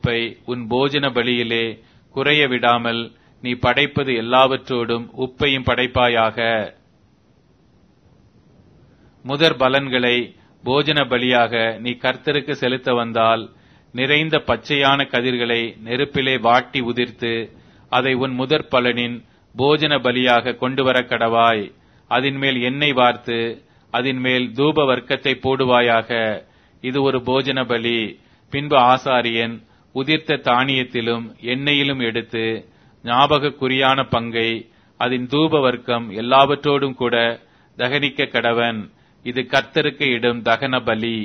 கொழுப்பை உன் போஜன பலியிலே குறைய விடாமல் நீ படைப்பது எல்லாவற்றோடும் உப்பையும் படைப்பாயாக. முதற் பலன்களை போஜன பலியாக நீ கர்த்தருக்கு செலுத்த வந்தால் நிறைந்த பச்சையான கதிர்களை நெருப்பிலே வாட்டி உதிர்த்து அதை உன் முதற் பலனின் போஜன பலியாக கொண்டு வர கடவாய். அதன் மேல் எண்ணெய் வார்த்து அதன் மேல் தூப வர்க்கத்தை போடுவாயாக. இது ஒரு போஜன பலி. பின்பு ஆசாரியன் உதிர்த்த தானியத்திலும் எண்ணெயிலும் எடுத்து ஞாபகக்குறியான பங்கை அதன் தூப வர்க்கம் எல்லாவற்றோடும் கூட தகனிக்க கடவன். இது கர்த்தருக்கு இடும் தகன பலி.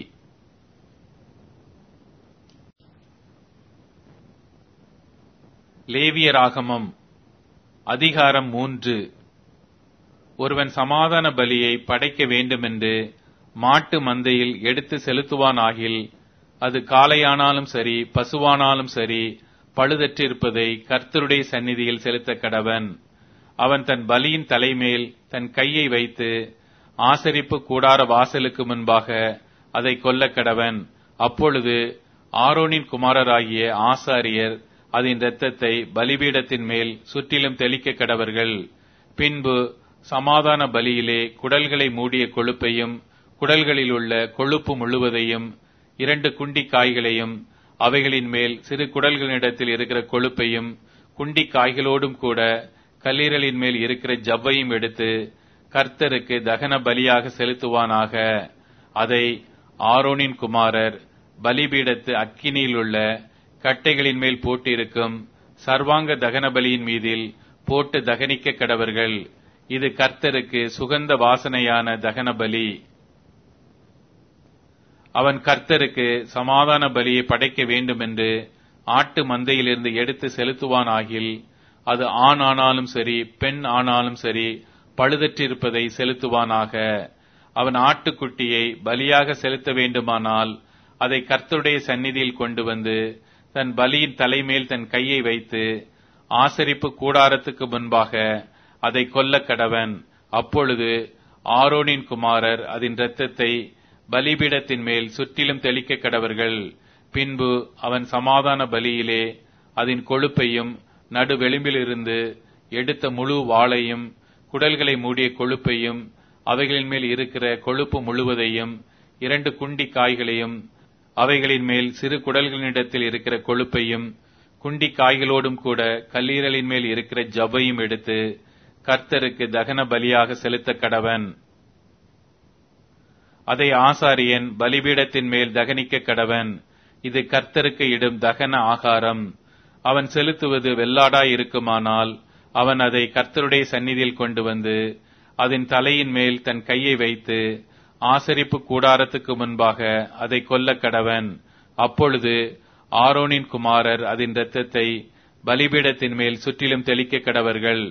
லேவியராகமம் அதிகாரம் 3. ஒருவன் சமாதான பலியை படைக்க வேண்டுமென்று மாட்டு மந்தையில் எடுத்து செலுத்துவானாகில் அது காளையானாலும் சரி பசுவானாலும் சரி பழுதற்றிருப்பதை கர்த்தருடைய சந்நிதியில் செலுத்த கடவன். அவன் தன் பலியின் தலைமேல் தன் கையை வைத்து ஆசரிப்பு கூடார வாசலுக்கு முன்பாக அதை கொல்ல கடவன். அப்பொழுது ஆரோனின் குமாரராகிய ஆசாரியர் அதன் இரத்தத்தை பலிபீடத்தின் மேல் சுற்றிலும் தெளிக்க கடவர்கள். பின்பு சமாதான பலியிலே குடல்களை மூடிய கொழுப்பையும் குடல்களில் உள்ள கொழுப்பு முழுவதையும் 2 குண்டி காய்களையும் அவைகளின் மேல் சிறு குடல்களிடத்தில் இருக்கிற கொழுப்பையும் குண்டி காய்களோடும் கூட கல்லீரலின் மேல் இருக்கிற ஜவ்வையும் எடுத்து கர்த்தருக்கு தகன பலியாக செலுத்துவானாக. அதை ஆரோனின் குமாரர் பலிபீடத்து அக்கினியில் உள்ள கட்டைகளின் மேல் போட்டிருக்கும் சர்வாங்க தகன பலியின் மீதில் போட்டு தகனிக்க கடவர்கள். இது கர்த்தருக்கு சுகந்த வாசனையான தகன பலி. அவன் கர்த்தருக்கு சமாதான பலியை படைக்க வேண்டுமென்று ஆட்டு மந்தையிலிருந்து எடுத்து செலுத்துவானாகில் அது ஆண் ஆனாலும் சரி பெண் ஆனாலும் சரி பழுதற்றிருப்பதை செலுத்துவானாக. அவன் ஆட்டுக்குட்டியை பலியாக செலுத்த வேண்டுமானால் அதை கர்த்தருடைய சந்நிதியில் கொண்டு வந்து தன் பலியின் தலைமேல் தன் கையை வைத்து ஆசரிப்பு கூடாரத்துக்கு முன்பாக அதை கொல்ல கடவன். அப்பொழுது ஆரோனின் குமாரர் அதன் இரத்தத்தை பலிபீடத்தின் மேல் சுற்றிலும் தெளிக்க கடவர்கள். பின்பு அவன் சமாதான பலியிலே அதன் கொழுப்பையும் நடு வெளிம்பிலிருந்து எடுத்த முழு வாளையும் குடல்களை மூடிய கொழுப்பையும் அவைகளின் மேல் இருக்கிற கொழுப்பு முழுவதையும் 2 குண்டி காய்களையும் அவைகளின் மேல் சிறு குடல்களிடத்தில் இருக்கிற கொழுப்பையும் குண்டி காய்களோடும் கூட கல்லீரலின் மேல் இருக்கிற ஜவ்வையும் எடுத்து கர்த்தருக்கு தகன பலியாக செலுத்த கடவன். அதை ஆசாரியன் பலிபீடத்தின் மேல் தகனிக்க கடவன். இது கர்த்தருக்கு இடும் தகன ஆகாரம். அவன் செலுத்துவது வெள்ளாடாய் இருக்குமானால் அவன் அதை கர்த்தருடைய சந்நிதியில் கொண்டு வந்து அதன் தலையின் மேல் தன் கையை வைத்து ஆசரிப்பு கூடாரத்துக்கு முன்பாக அதை கொல்ல கடவன். அப்பொழுது ஆரோனின் குமாரர் அதன் இரத்தத்தை பலிபீடத்தின் மேல் சுற்றிலும் தெளிக்க கடவர்கள்.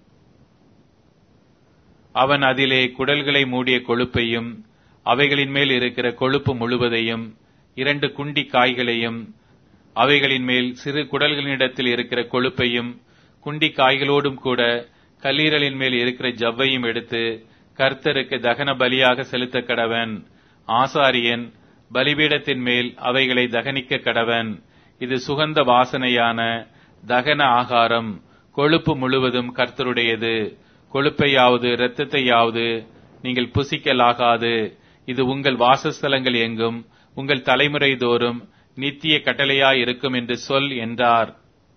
அவன் அதிலே குடல்களை மூடிய கொழுப்பையும் அவைகளின் மேல் இருக்கிற கொழுப்பு முழுவதையும் 2 குண்டி காய்களையும் அவைகளின் மேல் சிறு குடல்களிடத்தில் இருக்கிற கொழுப்பையும் குண்டி காய்களோடும் கூட கல்லீரலின் மேல் இருக்கிற ஜவ்வையும் எடுத்து கர்த்தருக்கு தகன பலியாக செலுத்த கடவன். ஆசாரியன் பலிபீடத்தின் மேல் அவைகளை தகனிக்க கடவன். இது சுகந்த வாசனையான தகன ஆகாரம். கொழுப்பு முழுவதும் கர்த்தருடையது. கொழுப்பையாவது இரத்தத்தையாவது நீங்கள் புசிக்கலாகாது. இது உங்கள் வாசஸ்தலங்கள் எங்கும் உங்கள் தலைமுறை தோறும் நித்திய கட்டளையாயிருக்கும் என்று சொல் என்றார்.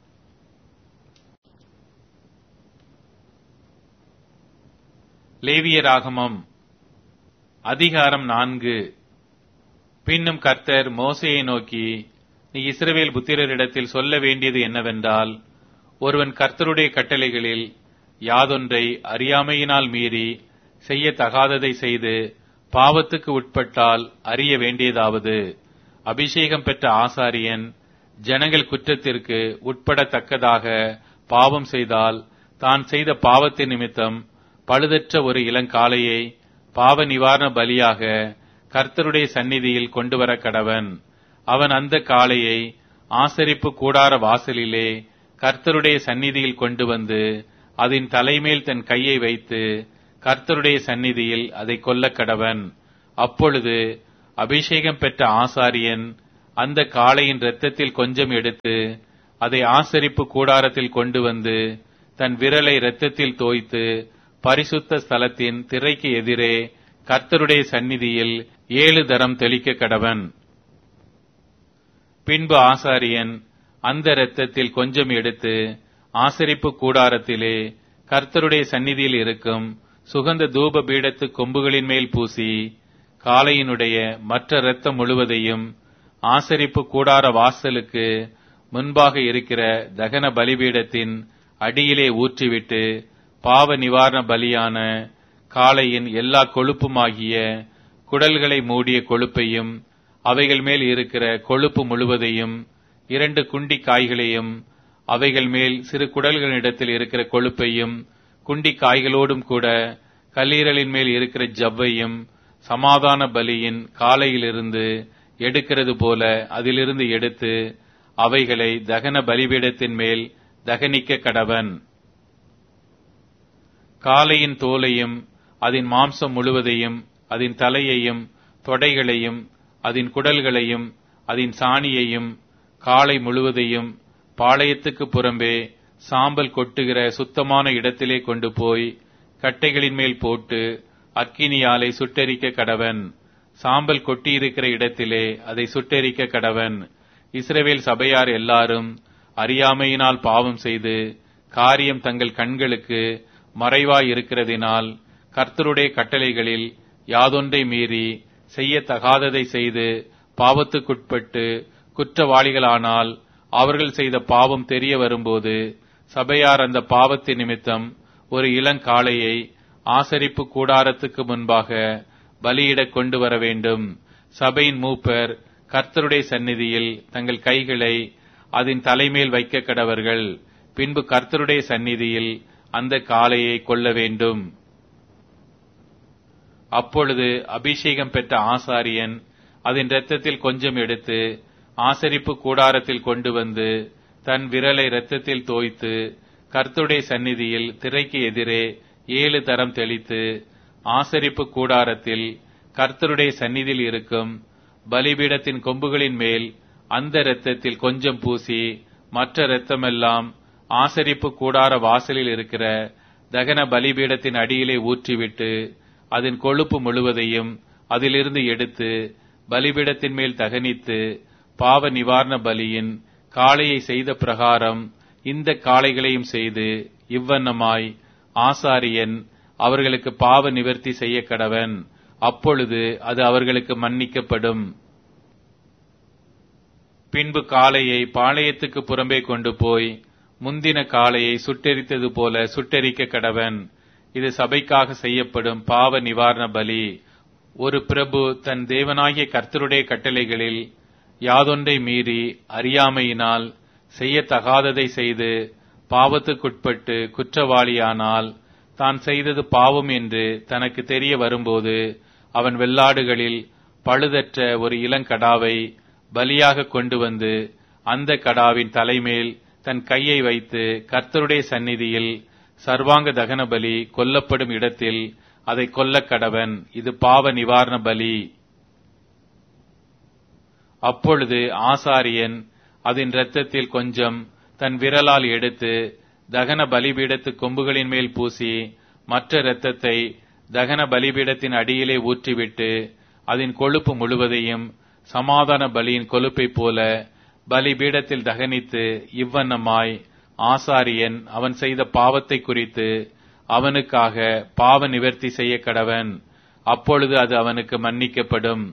லேவியராகமம் அதிகாரம் 4. பின்னும் கர்த்தர் மோசேயை நோக்கி, நீ இஸ்ரவேல் புத்திரரிடத்தில் சொல்ல வேண்டியது என்னவென்றால், ஒருவன் கர்த்தருடைய கட்டளைகளில் யாதொன்றை அறியாமையினால் மீறி செய்யத்தகாததை செய்து பாவத்துக்கு உட்பட்டால் அறிய வேண்டியதாவது, அபிஷேகம் பெற்ற ஆசாரியன் ஜனங்கள் குற்றத்திற்கு உட்படத்தக்கதாக பாவம் செய்தால் தான் செய்த பாவத்தின் நிமித்தம் பழுதற்ற ஒரு இளங்காளையை பாவ நிவாரண பலியாக கர்த்தருடைய சந்நிதியில் கொண்டு வர கடவன். அவன் அந்த காளையை ஆசரிப்பு கூடார வாசலிலே கர்த்தருடைய சந்நிதியில் கொண்டு வந்து அதன் தலைமேல் தன் கையை வைத்து கர்த்தருடைய சந்நிதியில் அதை கொல்ல கடவன். அப்பொழுது அபிஷேகம் பெற்ற ஆசாரியன் அந்த காளையின் இரத்தத்தில் கொஞ்சம் எடுத்து அதை ஆசரிப்பு கூடாரத்தில் கொண்டு வந்து தன் விரலை இரத்தத்தில் தோய்த்து பரிசுத்த ஸ்தலத்தின் திரைக்கு எதிரே கர்த்தருடைய சந்நிதியில் 7 தரம் தெளிக்க கடவன். பின்பு ஆசாரியன் அந்த இரத்தத்தில் கொஞ்சம் எடுத்து ஆசரிப்பு கூடாரத்திலே கர்த்தருடைய சந்நிதியில் இருக்கும் சுகந்த தூப பீடத்து கொம்புகளின் மேல் பூசி காளையினுடைய மற்ற இரத்தம் முழுவதையும் ஆசரிப்பு கூடார வாசலுக்கு முன்பாக இருக்கிற தகன பலிபீடத்தின் அடியிலே ஊற்றிவிட்டு பாவ நிவாரண பலியான காளையின் எல்லா கொழுப்புமாகிய குடல்களை மூடிய கொழுப்பையும் அவைகள் மேல் இருக்கிற கொழுப்பு முழுவதையும் 2 குண்டி காய்களையும் அவைகள் மேல் சிறு குடல்களிடத்தில் இருக்கிற கொழுப்பையும் குண்டி காய்களோடும் கூட கல்லீரலின் மேல் இருக்கிற ஜவ்வையும் சமாதான பலியின் காலையிலிருந்து எடுக்கிறது போல அதிலிருந்து எடுத்து அவைகளை தகன பலிபீடத்தின் மேல் தகனிக்க கடவன். காளையின் தோலையும் அதன் மாம்சம் முழுவதையும் அதன் தலையையும் தொடைகளையும் அதன் குடல்களையும் அதன் சாணியையும் காளை முழுவதையும் பாளையத்துக்கு புறம்பே சாம்பல் கொட்டுகிற சுத்தமான இடத்திலே கொண்டு போய் கட்டைகளின் மேல் போட்டு அக்கினியாலை சுட்டெரிக்க கடவன். சாம்பல் கொட்டியிருக்கிற இடத்திலே அதை சுட்டெரிக்க கடவன். இஸ்ரவேல் சபையார் எல்லாரும் அறியாமையினால் பாவம் செய்து காரியம் தங்கள் கண்களுக்கு மறைவாய் இருக்கிறதினால் கர்த்தருடைய கட்டளைகளில் யாதொன்றை மீறி செய்யத்தகாததை செய்து பாவத்துக்குட்பட்டு குற்றவாளிகளானால் அவர்கள் செய்த பாவம் தெரிய வரும்போது சபையார் அந்த பாவத்தின் நிமித்தம் ஒரு இளங்காளையை ஆசரிப்பு கூடாரத்துக்கு முன்பாக பலியிடக் கொண்டு வர வேண்டும். சபையின் மூப்பர் கர்த்தருடைய சந்நிதியில் தங்கள் கைகளை அதன் தலைமேல் வைக்க கடவர்கள். பின்பு கர்த்தருடைய சந்நிதியில் அந்த காளையை கொல்ல வேண்டும். அப்பொழுது அபிஷேகம் பெற்ற ஆசாரியன் அதன் இரத்தத்தில் கொஞ்சம் எடுத்து ஆசரிப்பு கூடாரத்தில் கொண்டு வந்து தன் விரலை இரத்தத்தில் தோய்த்து கர்த்தருடைய சந்நிதியில் திரைக்கு எதிரே 7 தரம் தெளித்து ஆசரிப்பு கூடாரத்தில் கர்த்தருடைய சந்நிதியில் இருக்கும் பலிபீடத்தின் கொம்புகளின் மேல் அந்த இரத்தத்தில் கொஞ்சம் பூசி மற்ற இரத்தமெல்லாம் ஆசரிப்பு கூடார வாசலில் இருக்கிற தகன பலிபீடத்தின் அடியிலே ஊற்றிவிட்டு அதன் கொழுப்பு முழுவதையும் அதிலிருந்து எடுத்து பலிபீடத்தின் மேல் தகனித்து பாவ நிவாரண பலியின் காளையை செய்த பிரகாரம் இந்த காளைகளையும் செய்து இவ்வண்ணமாய் ஆசாரியன் அவர்களுக்கு பாவ நிவர்த்தி செய்ய கடவன். அப்பொழுது அது அவர்களுக்கு மன்னிக்கப்படும். பின்பு காளையை பாளையத்துக்கு புறம்பே கொண்டு போய் முந்தின காளையை சுட்டெரித்தது போல சுட்டெரிக்க கடவன். இது சபைக்காக செய்யப்படும் பாவ நிவாரண பலி. ஒரு பிரபு தன் தேவனாகிய கர்த்தருடைய கட்டளைகளில் யாதொன்றை மீறி அறியாமையினால் செய்யத்தகாததை செய்து பாவத்துக்குட்பட்டு குற்றவாளியானால் தான் செய்தது பாவம் என்று தனக்கு தெரிய வரும்போது அவன் வெள்ளாடுகளில் பழுதற்ற ஒரு இளங்கடாவை பலியாக கொண்டு வந்து அந்த கடாவின் தலைமேல் தன் கையை வைத்து கர்த்தருடைய சந்நிதியில் சர்வாங்க தகன பலி கொல்லப்படும் இடத்தில் அதை கொல்லக் கடவன். இது பாவ நிவாரண பலி. அப்பொழுது ஆசாரியன் அதன் இரத்தத்தில் கொஞ்சம் தன் விரலால் எடுத்து தகன பலிபீடத்து கொம்புகளின் மேல் பூசி மற்ற இரத்தத்தை தகன பலிபீடத்தின் அடியிலே ஊற்றிவிட்டு அதன் கொழுப்பு முழுவதையும் சமாதான பலியின் கொழுப்பை போல பலிபீடத்தில் தகனித்து இவ்வண்ணமாய் ஆசாரியன் அவன் செய்த பாவத்தை குறித்து அவனுக்காக பாவ நிவர்த்தி செய்ய கடவன். அப்பொழுது அது அவனுக்கு மன்னிக்கப்படும்.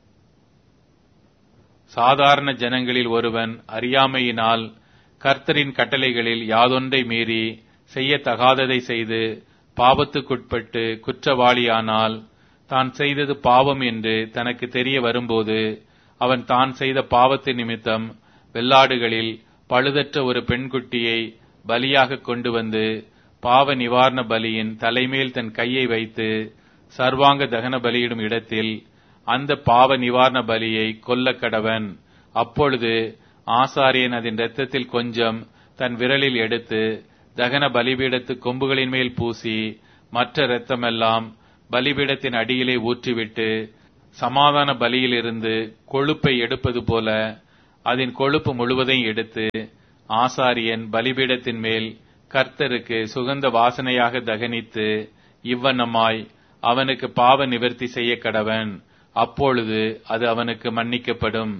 சாதாரண ஜனங்களில் ஒருவன் அறியாமையினால் கர்த்தரின் கட்டளைகளில் யாதொன்றை மீறி செய்யத்தகாததை செய்து பாவத்துக்குட்பட்டு குற்றவாளியானால் தான் செய்தது பாவம் என்று தனக்கு தெரிய வரும்போது அவன் தான் செய்த பாவத்தின் நிமித்தம் வெள்ளாடுகளில் பழுதற்ற ஒரு பெண்குட்டியை பலியாக கொண்டு வந்து பாவ நிவாரண பலியின் தலைமேல் தன் கையை வைத்து சர்வாங்க தகன பலியிடும் இடத்தில் அந்த பாவ நிவாரண பலியை கொல்ல கடவன். அப்பொழுது ஆசாரியன் அதன் இரத்தத்தில் கொஞ்சம் தன் விரலில் எடுத்து தகன பலிபீடத்து கொம்புகளின் மேல் பூசி மற்ற இரத்தமெல்லாம் பலிபீடத்தின் அடியிலே ஊற்றிவிட்டு சமாதான பலியிலிருந்து கொழுப்பை எடுப்பது போல அதன் கொழுப்பு முழுவதையும் எடுத்து ஆசாரியன் பலிபீடத்தின் மேல் கர்த்தருக்கு சுகந்த வாசனையாக தகனித்து இவ்வண்ணமாய் அவனுக்கு பாவ நிவர்த்தி செய்ய கடவன். அப்பொழுது அது அவனுக்கு மன்னிக்கப்படும்.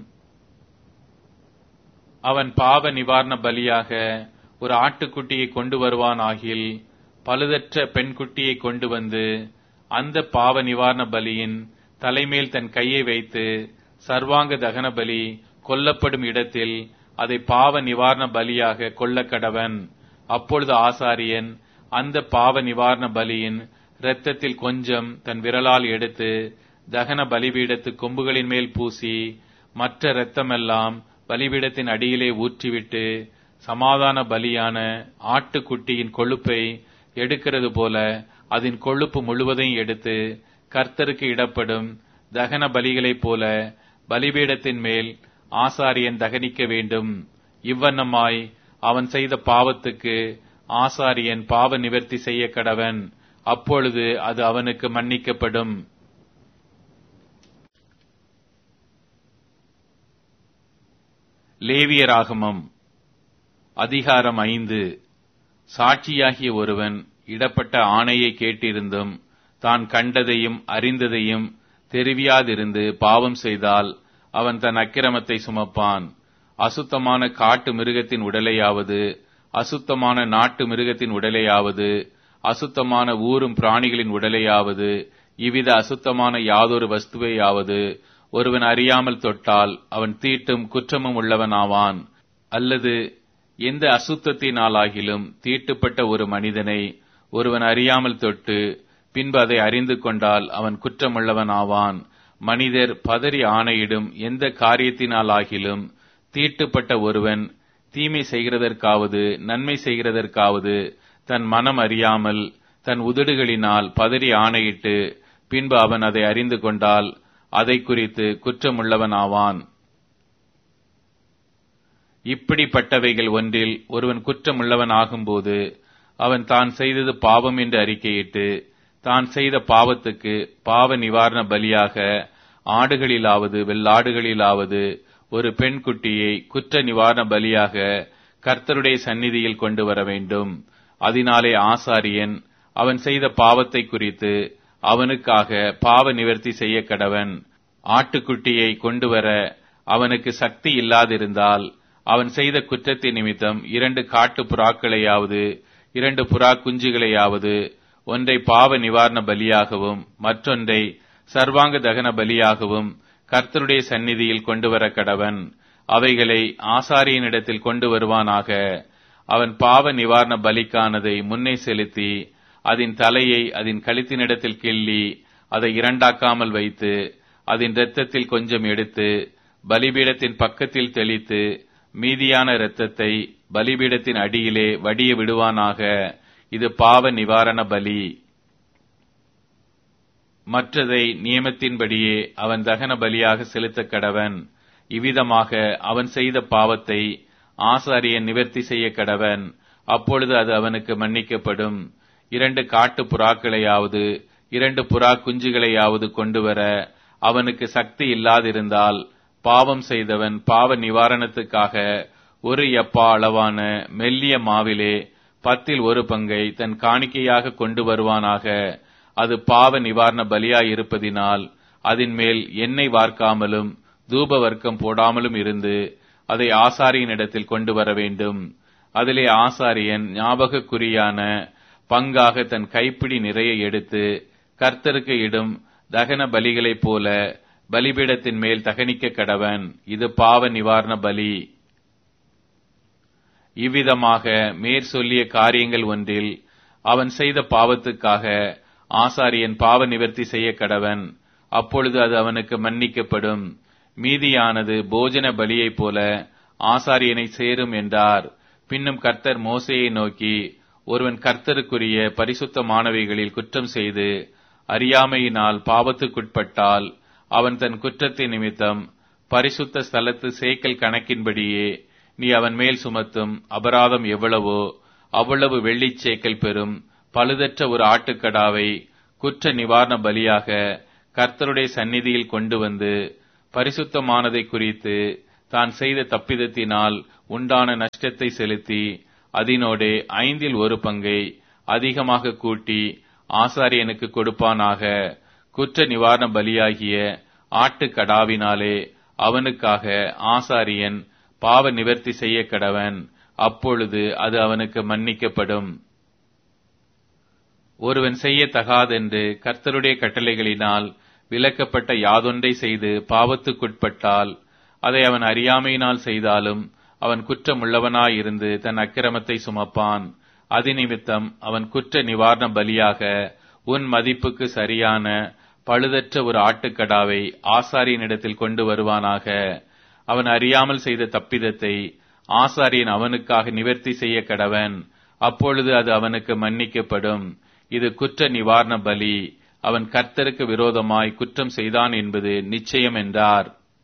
அவன் பாவ நிவாரண பலியாக ஒரு ஆட்டுக்குட்டியை கொண்டு வருவான் ஆகில் பழுதற்ற பெண் குட்டியை கொண்டு வந்து அந்த பாவ நிவாரண பலியின் தலைமேல் தன் கையை வைத்து சர்வாங்க தகன பலி கொல்லப்படும் இடத்தில் அதை பாவ நிவாரண பலியாக கொல்ல கடவன். அப்பொழுது ஆசாரியன் அந்த பாவ நிவாரண பலியின் இரத்தத்தில் கொஞ்சம் தன் விரலால் எடுத்து தகன பலிபீடத்து கொம்புகளின் மேல் பூசி மற்ற இரத்தமெல்லாம் பலிபீடத்தின் அடியிலே ஊற்றிவிட்டு சமாதான பலியான ஆட்டுக்குட்டியின் கொழுப்பை எடுக்கிறது போல அதன் கொழுப்பு முழுவதையும் எடுத்து கர்த்தருக்கு இடப்படும் தகன பலிகளைப் போல பலிபீடத்தின் மேல் ஆசாரியன் தகனிக்க வேண்டும். இவ்வண்ணமாய் அவன் செய்த பாவத்துக்கு ஆசாரியன் பாவ நிவர்த்தி செய்ய கடவன். அப்பொழுது அது அவனுக்கு மன்னிக்கப்படும். லேவியராகமம் அதிகாரம் 5. சாட்சியாகிய ஒருவன் இடப்பட்ட ஆணையை கேட்டிருந்தும் தான் கண்டதையும் அறிந்ததையும் தெரிவியாதிருந்து பாவம் செய்தால் அவன் தன் அக்கிரமத்தை சுமப்பான். அசுத்தமான காட்டு மிருகத்தின் உடலையாவது அசுத்தமான நாட்டு மிருகத்தின் உடலையாவது அசுத்தமான ஊரும் பிராணிகளின் உடலையாவது இவ்வித அசுத்தமான யாதொரு வஸ்துவையாவது ஒருவன் அறியாமல் தொட்டால் அவன் தீட்டும் குற்றமும் உள்ளவன் ஆவான். அல்லது எந்த அசுத்தத்தினாலாகிலும் தீட்டுப்பட்ட ஒரு மனிதனை ஒருவன் அறியாமல் தொட்டு பின்பு அதை அறிந்து கொண்டால் அவன் குற்றமுள்ளவன் ஆவான். மனிதர் பதறி ஆணையிடும் எந்த காரியத்தினாலாகிலும் தீட்டுப்பட்ட ஒருவன் தீமை செய்கிறதற்காவது நன்மை செய்கிறதற்காவது தன் மனம் அறியாமல் தன் உதடுகளினால் பதறி ஆணையிட்டு பின்பு அவன் அதை அறிந்து கொண்டால் அதை குறித்து குற்றமுள்ளவன் ஆவான். இப்படிப்பட்டவைகள் ஒன்றில் ஒருவன் குற்றமுள்ளவன் ஆகும்போது அவன் தான் செய்தது பாவம் என்று அறிக்கையிட்டு தான் செய்த பாவத்துக்கு பாவ நிவாரண பலியாக ஆடுகளிலாவது வெள்ளாடுகளிலாவது ஒரு பெண் குட்டியை குற்ற நிவாரண பலியாக கர்த்தருடைய சந்நிதியில் கொண்டு வர வேண்டும். அதனாலே ஆசாரியன் அவன் செய்த பாவத்தை குறித்து அவனுக்காக பாவ நிவர்த்தி செய்ய கடவன். ஆட்டுக்குட்டியை கொண்டு வர அவனுக்கு சக்தி இல்லாதிருந்தால் அவன் செய்த குற்றத்தின் நிமித்தம் 2 காட்டு புறாக்களையாவது 2 புறா குஞ்சுகளையாவது ஒன்றை பாவ நிவாரண பலியாகவும் மற்றொன்றை சர்வாங்க தகன பலியாகவும் கர்த்தருடைய சந்நிதியில் கொண்டு வர கடவன். அவைகளை ஆசாரியனிடத்தில் கொண்டு வருவானாக. அவன் பாவ நிவாரண பலிக்கானதை முன்னே செலுத்தி அதன் தலையை அதன் கழுத்தினிடத்தில் கிள்ளி அதை இரண்டாக்காமல் வைத்து அதன் இரத்தத்தில் கொஞ்சம் எடுத்து பலிபீடத்தின் பக்கத்தில் தெளித்து மீதியான இரத்தத்தை பலிபீடத்தின் அடியிலே வடிய விடுவானாக. இது பாவ நிவாரண பலி. மற்றதை நியமத்தின்படியே அவன் தகன பலியாக செலுத்த கடவன். இவ்விதமாக அவன் செய்த பாவத்தை ஆசாரியன் நிவர்த்தி செய்ய கடவன். அப்பொழுது அது அவனுக்கு மன்னிக்கப்படும். 2 காட்டு புறாக்களையாவது 2 புறா குஞ்சுகளையாவது கொண்டு வர அவனுக்கு சக்தி இல்லாதிருந்தால் பாவம் செய்தவன் பாவ நிவாரணத்துக்காக 1 எப்பா அளவான மெல்லிய மாவிலே 10 பங்கை தன் காணிக்கையாக கொண்டு வருவானாக. அது பாவ நிவாரண பலியாயிருப்பதினால் அதன் மேல் எண்ணெய் வார்க்காமலும் தூப வர்க்கம் போடாமலும் இருந்து அதை ஆசாரியனிடத்தில் கொண்டு வர வேண்டும். அதிலே ஆசாரியன் ஞாபகக்குறியான பங்காக தன் கைப்பிடி நிறைய எடுத்து கர்த்தருக்கு இடும் தகன பலிகளைப் போல பலிபீடத்தின் மேல் தகனிக்க கடவன். இது பாவ நிவாரண பலி. இவ்விதமாக மேற் சொல்லிய காரியங்கள் ஒன்றில் அவன் செய்த பாவத்துக்காக ஆசாரியன் பாவ நிவர்த்தி செய்ய கடவன். அப்பொழுது அது அவனுக்கு மன்னிக்கப்படும். மீதியானது போஜன பலியைப் போல ஆசாரியனை சேரும் என்றார். பின்னும் கர்த்தர் மோசேயை நோக்கி, ஒருவன் கர்த்தருக்குரிய பரிசுத்தமானவைகளில் குற்றம் செய்து அறியாமையினால் பாவத்துக்குட்பட்டால் அவன் தன் குற்றத்தின் நிமித்தம் பரிசுத்த ஸ்தலத்து சேக்கல் கணக்கின்படியே நீ அவன் மேல் சுமத்தும் அபராதம் எவ்வளவோ அவ்வளவு வெள்ளிச் சேக்கல் பெறும் பழுதற்ற ஒரு ஆட்டுக்கடாவை குற்ற நிவாரண பலியாக கர்த்தருடைய சந்நிதியில் கொண்டு வந்து பரிசுத்தமானதை குறித்து தான் செய்த தப்பிதத்தினால் உண்டான நஷ்டத்தை செலுத்தி அதனோடே 1/5 அதிகமாக கூட்டி ஆசாரியனுக்கு கொடுப்பானாக. குற்ற நிவாரண பலியாகிய ஆட்டுக்கடாவினாலே அவனுக்காக ஆசாரியன் பாவ நிவர்த்தி செய்ய கடவன். அப்பொழுது அது அவனுக்கு மன்னிக்கப்படும். ஒருவன் செய்யத்தகாதென்று கர்த்தருடைய கட்டளைகளினால் விலக்கப்பட்ட யாதொன்றை செய்து பாவத்துக்குட்பட்டால் அதை அவன் அறியாமையினால் செய்தாலும் அவன் குற்றமுள்ளவனாயிருந்து தன் அக்கிரமத்தை சுமப்பான். அதிநிமித்தம் அவன் குற்ற நிவாரண பலியாக உன் மதிப்புக்கு சரியான பழுதற்ற ஒரு ஆட்டுக்கடாவை ஆசாரியனிடத்தில் கொண்டு வருவானாக. அவன் அறியாமல் செய்த தப்பிதத்தை ஆசாரியன் அவனுக்காக நிவர்த்தி செய்ய கடவன். அப்பொழுது அது அவனுக்கு மன்னிக்கப்படும். இது குற்ற நிவாரண பலி. அவன் கர்த்தருக்கு விரோதமாய் குற்றம் செய்தான் என்பது நிச்சயம் என்றார்.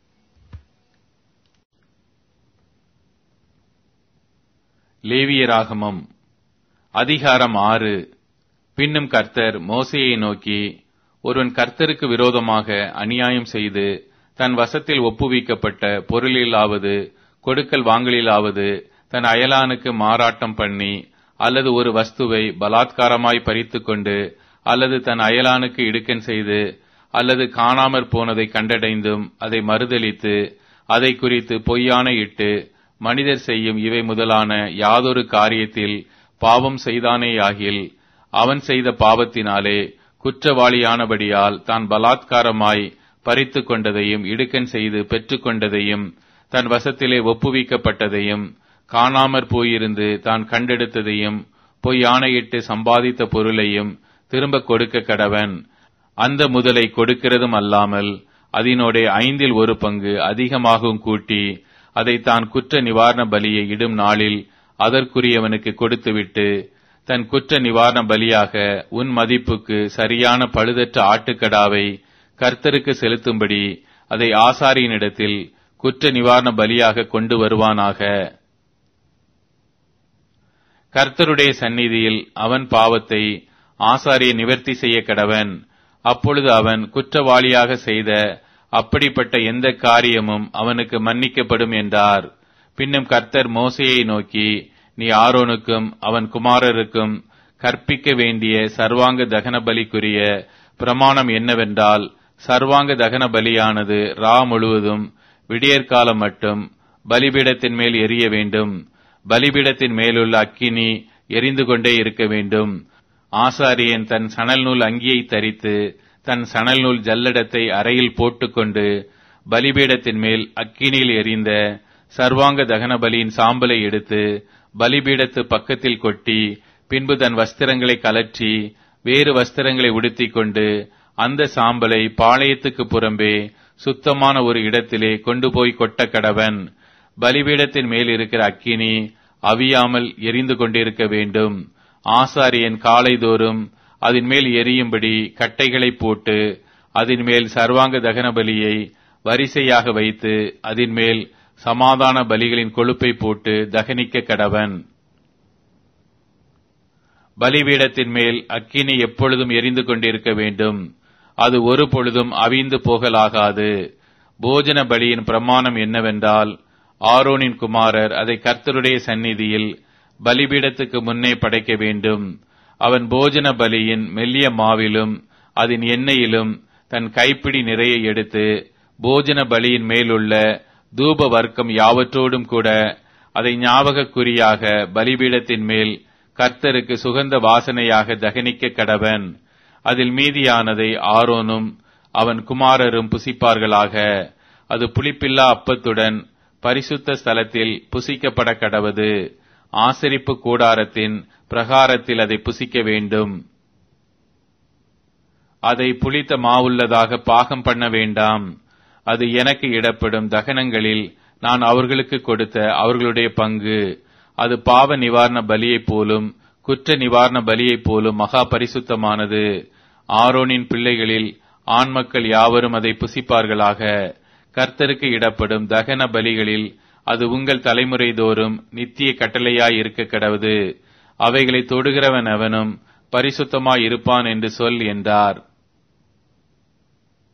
லேவியராகமம் அதிகாரம் 6. பின்னும் கர்த்தர் மோசேயை நோக்கி, ஒருவன் கர்த்தருக்கு விரோதமாக அநியாயம் செய்து தன் வசத்தில் ஒப்புவிக்கப்பட்ட பொருளிலாவது கொடுக்கல் வாங்கலிலாவது தன் அயலானுக்கு மாறாட்டம் பண்ணி அல்லது ஒரு வஸ்துவை பலாத்காரமாய் பறித்துக் கொண்டு அல்லது தன் அயலானுக்கு இடுக்கண் செய்து அல்லது காணாமற் போனதை கண்டடைந்தும் அதை மறுதலித்து அதை குறித்து பொய்யான இட்டு மனிதர் செய்யும் இவை முதலான யாதொரு காரியத்தில் பாவம் செய்தானேயாகில் அவன் செய்த பாவத்தினாலே குற்றவாளியானபடியால் தான் பலாத்காரமாய் பறித்து கொண்டதையும் இடுக்கண் செய்து பெற்றுக்கொண்டதையும் தன் வசத்திலே ஒப்புவிக்கப்பட்டதையும் காணாமற் போயிருந்து தான் கண்டெடுத்ததையும் பொய்யானையிட்டு சம்பாதித்த பொருளையும் திரும்ப கொடுக்க கடவன். அந்த முதலை கொடுக்கிறதும் அல்லாமல் அதனோட 1/5 அதிகமாகவும் கூட்டி அதை தான் குற்ற நிவாரண பலியை இடும் நாளில் அதற்குரியவனுக்கு கொடுத்துவிட்டு தன் குற்ற நிவாரண பலியாக உன் மதிப்புக்கு சரியான பழுதற்ற ஆட்டுக்கடாவை கர்த்தருக்கு செலுத்தும்படி அதை ஆசாரியனிடத்தில் குற்ற நிவாரண பலியாக கொண்டு வருவானாக. கர்த்தருடைய சந்நிதியில் அவன் பாவத்தை ஆசாரியன் நிவர்த்தி செய்ய கடவன். அப்பொழுது அவன் குற்றவாளியாக செய்த அப்படிப்பட்ட எந்த காரியமும் அவனுக்கு மன்னிக்கப்படும் என்றார். பின்னும் கர்த்தர் மோசேயை நோக்கி, நீ ஆரோனுக்கும் அவன் குமாரருக்கும் கற்பிக்க வேண்டிய சர்வாங்க தகன பலிக்குரிய பிரமாணம் என்னவென்றால், சர்வாங்க தகன பலியானது ரா முழுவதும் விடியற்காலம் மட்டும் பலிபீடத்தின் மேல் எரிய வேண்டும். பலிபீடத்தின் மேலுள்ள அக்கினி எரிந்து கொண்டே இருக்க வேண்டும். ஆசாரியன் தன் சணல் நூல் அங்கியை தரித்து தன் சணல் நூல் ஜல்லடத்தை அறையில் போட்டுக்கொண்டு பலிபீடத்தின் மேல் அக்கினியில் எரிந்த சர்வாங்க தகன பலியின் சாம்பலை எடுத்து பலிபீடத்து பக்கத்தில் கொட்டி பின்பு தன் வஸ்திரங்களை கலற்றி வேறு வஸ்திரங்களை உடுத்திக் கொண்டு அந்த சாம்பலை பாளையத்துக்கு புறம்பே சுத்தமான ஒரு இடத்திலே கொண்டு போய் கொட்ட கடவன். பலிபீடத்தின் மேல் இருக்கிற அக்கினி அவியாமல் எரிந்து கொண்டிருக்க வேண்டும். ஆசாரியன் காலைதோறும் அதன் மேல் எரியும்படி கட்டைகளை போட்டு அதன் மேல் சர்வாங்க தகன பலியை வரிசையாக வைத்து அதன் மேல் சமாதான பலிகளின் கொழுப்பை போட்டு தகனிக்க கடவன். பலிபீடத்தின் மேல் அக்கினி எப்பொழுதும் எரிந்து கொண்டிருக்க வேண்டும். அது ஒரு பொழுதும் அவிந்து போகலாகாது. போஜன பலியின் பிரமாணம் என்னவென்றால், ஆரோனின் குமாரர் அதை கர்த்தருடைய சந்நிதியில் பலிபீடத்துக்கு முன்னே படைக்க வேண்டும். அவன் போஜன பலியின் மெல்லிய மாவிலும் அதன் எண்ணெயிலும் தன் கைப்பிடி நிறைய எடுத்து போஜன பலியின் மேலுள்ள தூப வர்க்கம் யாவற்றோடும் கூட அதை ஞாபகக்குறியாக பலிபீடத்தின் மேல் கர்த்தருக்கு சுகந்த வாசனையாக தகனிக்க கடவன். அதில் மீதியானதை ஆரோனும் அவன் குமாரரும் புசிப்பார்களாக. அது புளிப்பில்லா அப்பத்துடன் பரிசுத்த ஸ்தலத்தில் புசிக்கப்பட கடவது. ஆசரிப்பு கூடாரத்தின் பிரகாரத்தில் அதை புசிக்க வேண்டும். அதை புளித்த மாவுள்ளதாக பாகம் பண்ண வேண்டாம். அது எனக்கு இடப்படும் தகனங்களில் நான் அவர்களுக்கு கொடுத்த அவர்களுடைய பங்கு. அது பாவ நிவாரண பலியைப் போலும் குற்ற நிவாரண பலியைப் போலும் மகா பரிசுத்தமானது. ஆரோனின் பிள்ளைகளில் ஆண் மக்கள் யாவரும் அதை புசிப்பார்களாக. கர்த்தருக்கு இடப்படும் தகன பலிகளில் அது உங்கள் தலைமுறை தோறும் நித்திய கட்டளையாய் இருக்க கடவது. அவைகளை தொடுகிறவன் அவனும் பரிசுத்தமாய் இருப்பான் என்று சொல் என்றார்.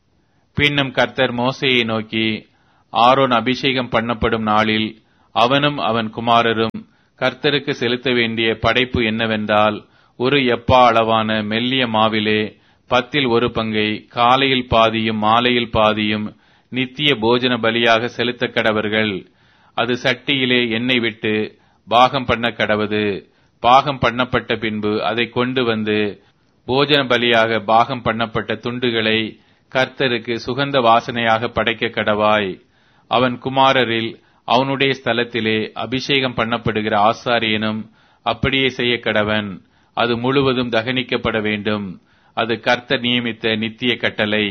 பின்னும் கர்த்தர் மோசேயை நோக்கி, ஆரோன் அபிஷேகம் பண்ணப்படும் நாளில் அவனும் அவன் குமாரரும் கர்த்தருக்கு செலுத்த வேண்டிய படைப்பு என்னவென்றால், ஒரு எப்பா அளவான மெல்லிய மாவிலே 1/10 காலையில் பாதியும் மாலையில் பாதியும் நித்திய போஜன பலியாக செலுத்த கடவர்கள். அது சட்டியிலே எண்ணெய் விட்டு பாகம் பண்ண கடவது. பாகம் பண்ணப்பட்ட பின்பு அதை கொண்டு வந்து போஜன பலியாக பாகம் பண்ணப்பட்ட துண்டுகளை கர்த்தருக்கு சுகந்த வாசனையாக படைக்க கடவாய். அவன் குமாரரில் அவனுடைய ஸ்தலத்திலே அபிஷேகம் பண்ணப்படுகிற ஆசாரியனும் அப்படியே செய்ய கடவன். அது முழுவதும் தகனிக்கப்பட வேண்டும். அது கர்த்தர் நியமித்த நித்திய கட்டளை.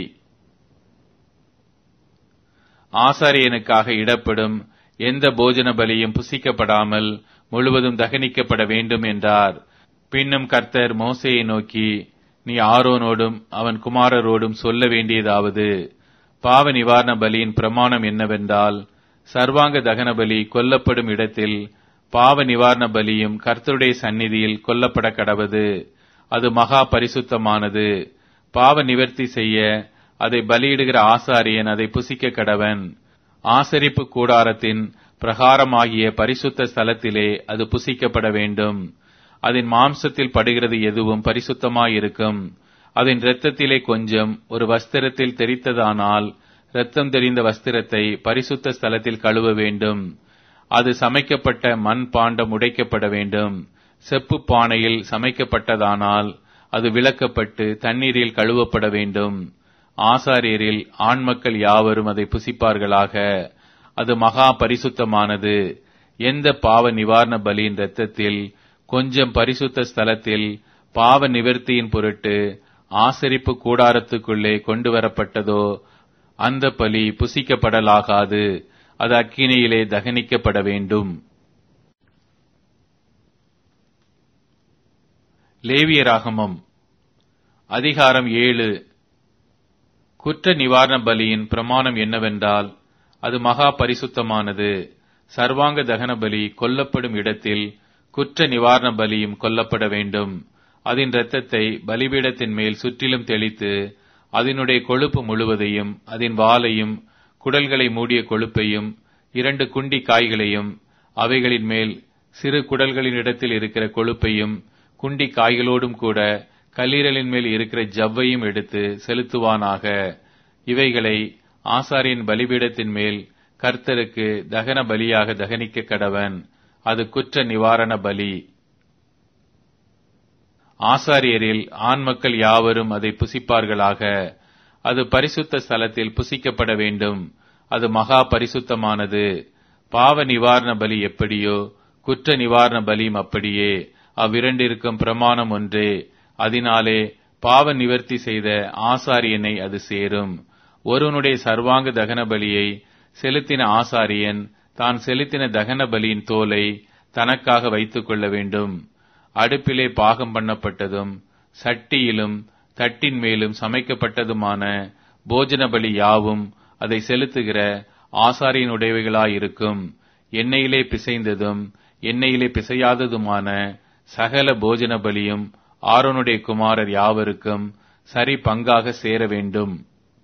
ஆசாரியனுக்காக இடப்படும் எந்த போஜன பலியும் புசிக்கப்படாமல் முழுவதும் தகனிக்கப்பட வேண்டும் என்றார். பின்னும் கர்த்தர் மோசேயை நோக்கி, நீ ஆரோனோடும் அவன் குமாரரோடும் சொல்ல வேண்டியதாவது, பாவ நிவாரண பலியின் பிரமாணம் என்னவென்றால், சர்வாங்க தகன பலி கொல்லப்படும் இடத்தில் பாவ நிவாரண பலியும் கர்த்தருடைய சந்நிதியில் கொல்லப்பட கடவது. அது மகா பரிசுத்தமானது. பாவ நிவர்த்தி செய்ய அதை பலியிடுகிற ஆசாரியன் அதை புசிக்க கடவன். ஆசரிப்பு கூடாரத்தின் பிரகாரமாகிய பரிசுத்த ஸ்தலத்திலே அது புசிக்கப்பட வேண்டும். அதன் மாம்சத்தில் படுகிறது எதுவும் பரிசுத்தமாயிருக்கும். அதன் இரத்தத்திலே கொஞ்சம் ஒரு வஸ்திரத்தில் தெரித்ததானால் இரத்தம் தெரிந்த வஸ்திரத்தை பரிசுத்த ஸ்தலத்தில் கழுவ வேண்டும். அது சமைக்கப்பட்ட மண் பாண்டம் உடைக்கப்பட வேண்டும். செப்பு பானையில் சமைக்கப்பட்டதானால் அது விளக்கப்பட்டு தண்ணீரில் கழுவப்பட வேண்டும். ஆசாரியரில் ஆண்மக்கள் யாவரும் அதை புசிப்பார்களாக. அது மகா பரிசுத்தமானது. எந்த பாவ நிவாரண பலியின் இரத்தத்தில் கொஞ்சம் பரிசுத்த ஸ்தலத்தில் பாவ நிவர்த்தியின் பொருட்டு ஆசரிப்பு கூடாரத்துக்குள்ளே கொண்டு வரப்பட்டதோ அந்த பலி புசிக்கப்படலாகாது. அது அக்கினியிலே தகனிக்கப்பட வேண்டும். லேவியராகமம் அதிகாரம் 7. குற்ற நிவாரண பலியின் பிரமாணம் என்னவென்றால், அது மகா பரிசுத்தமானது. சர்வாங்க தகன பலி கொல்லப்படும் இடத்தில் குற்ற நிவாரண பலியும் கொல்லப்பட வேண்டும். அதன் இரத்தத்தை பலிபீடத்தின் மேல் சுற்றிலும் தெளித்து, அதனுடைய கொழுப்பு முழுவதையும், அதன் வாலையும், குடல்களை மூடிய கொழுப்பையும், 2 குண்டி காய்களையும், அவைகளின் மேல் சிறு குடல்களின் இடத்தில் இருக்கிற கொழுப்பையும், குண்டி காய்களோடும் கூட கல்லீரலின் மேல் இருக்கிற ஜவ்வையும் எடுத்து செலுத்துவானாக. இவைகளை ஆசாரியன் பலிபீடத்தின் மேல் கர்த்தருக்கு தகன பலியாக தகனிக்க கடவன். அது குற்ற நிவாரண பலி. ஆசாரியரில் ஆண்மக்கள் யாவரும் அதை புசிப்பார்களாக. அது பரிசுத்த ஸ்தலத்தில் புசிக்கப்பட வேண்டும். அது மகா பரிசுத்தமானது. பாவ நிவாரண பலி எப்படியோ குற்ற நிவாரண பலியும் அப்படியே. அவ்விரண்டிற்கும் பிரமாணம் ஒன்றே. அதனாலே பாவ நிவர்த்தி செய்த ஆசாரியனை அது சேரும். ஒருவனுடைய சர்வாங்க தகன பலியை செலுத்தின ஆசாரியன் தான் செலுத்தின தகன பலியின் தோலை தனக்காக வைத்துக் கொள்ள வேண்டும். அடுப்பிலே பாகம் பண்ணப்பட்டதும் சட்டியிலும் தட்டின் மேலும் சமைக்கப்பட்டதுமான போஜன பலி யாவும் அதை செலுத்துகிற ஆசாரியனுடையவைகளாயிருக்கும். எண்ணெயிலே பிசைந்ததும் எண்ணெயிலே பிசையாததுமான சகல போஜன பலியும் ஆரோனுடைய குமாரர் யாவருக்கும் சரி பங்காக சேர வேண்டும்.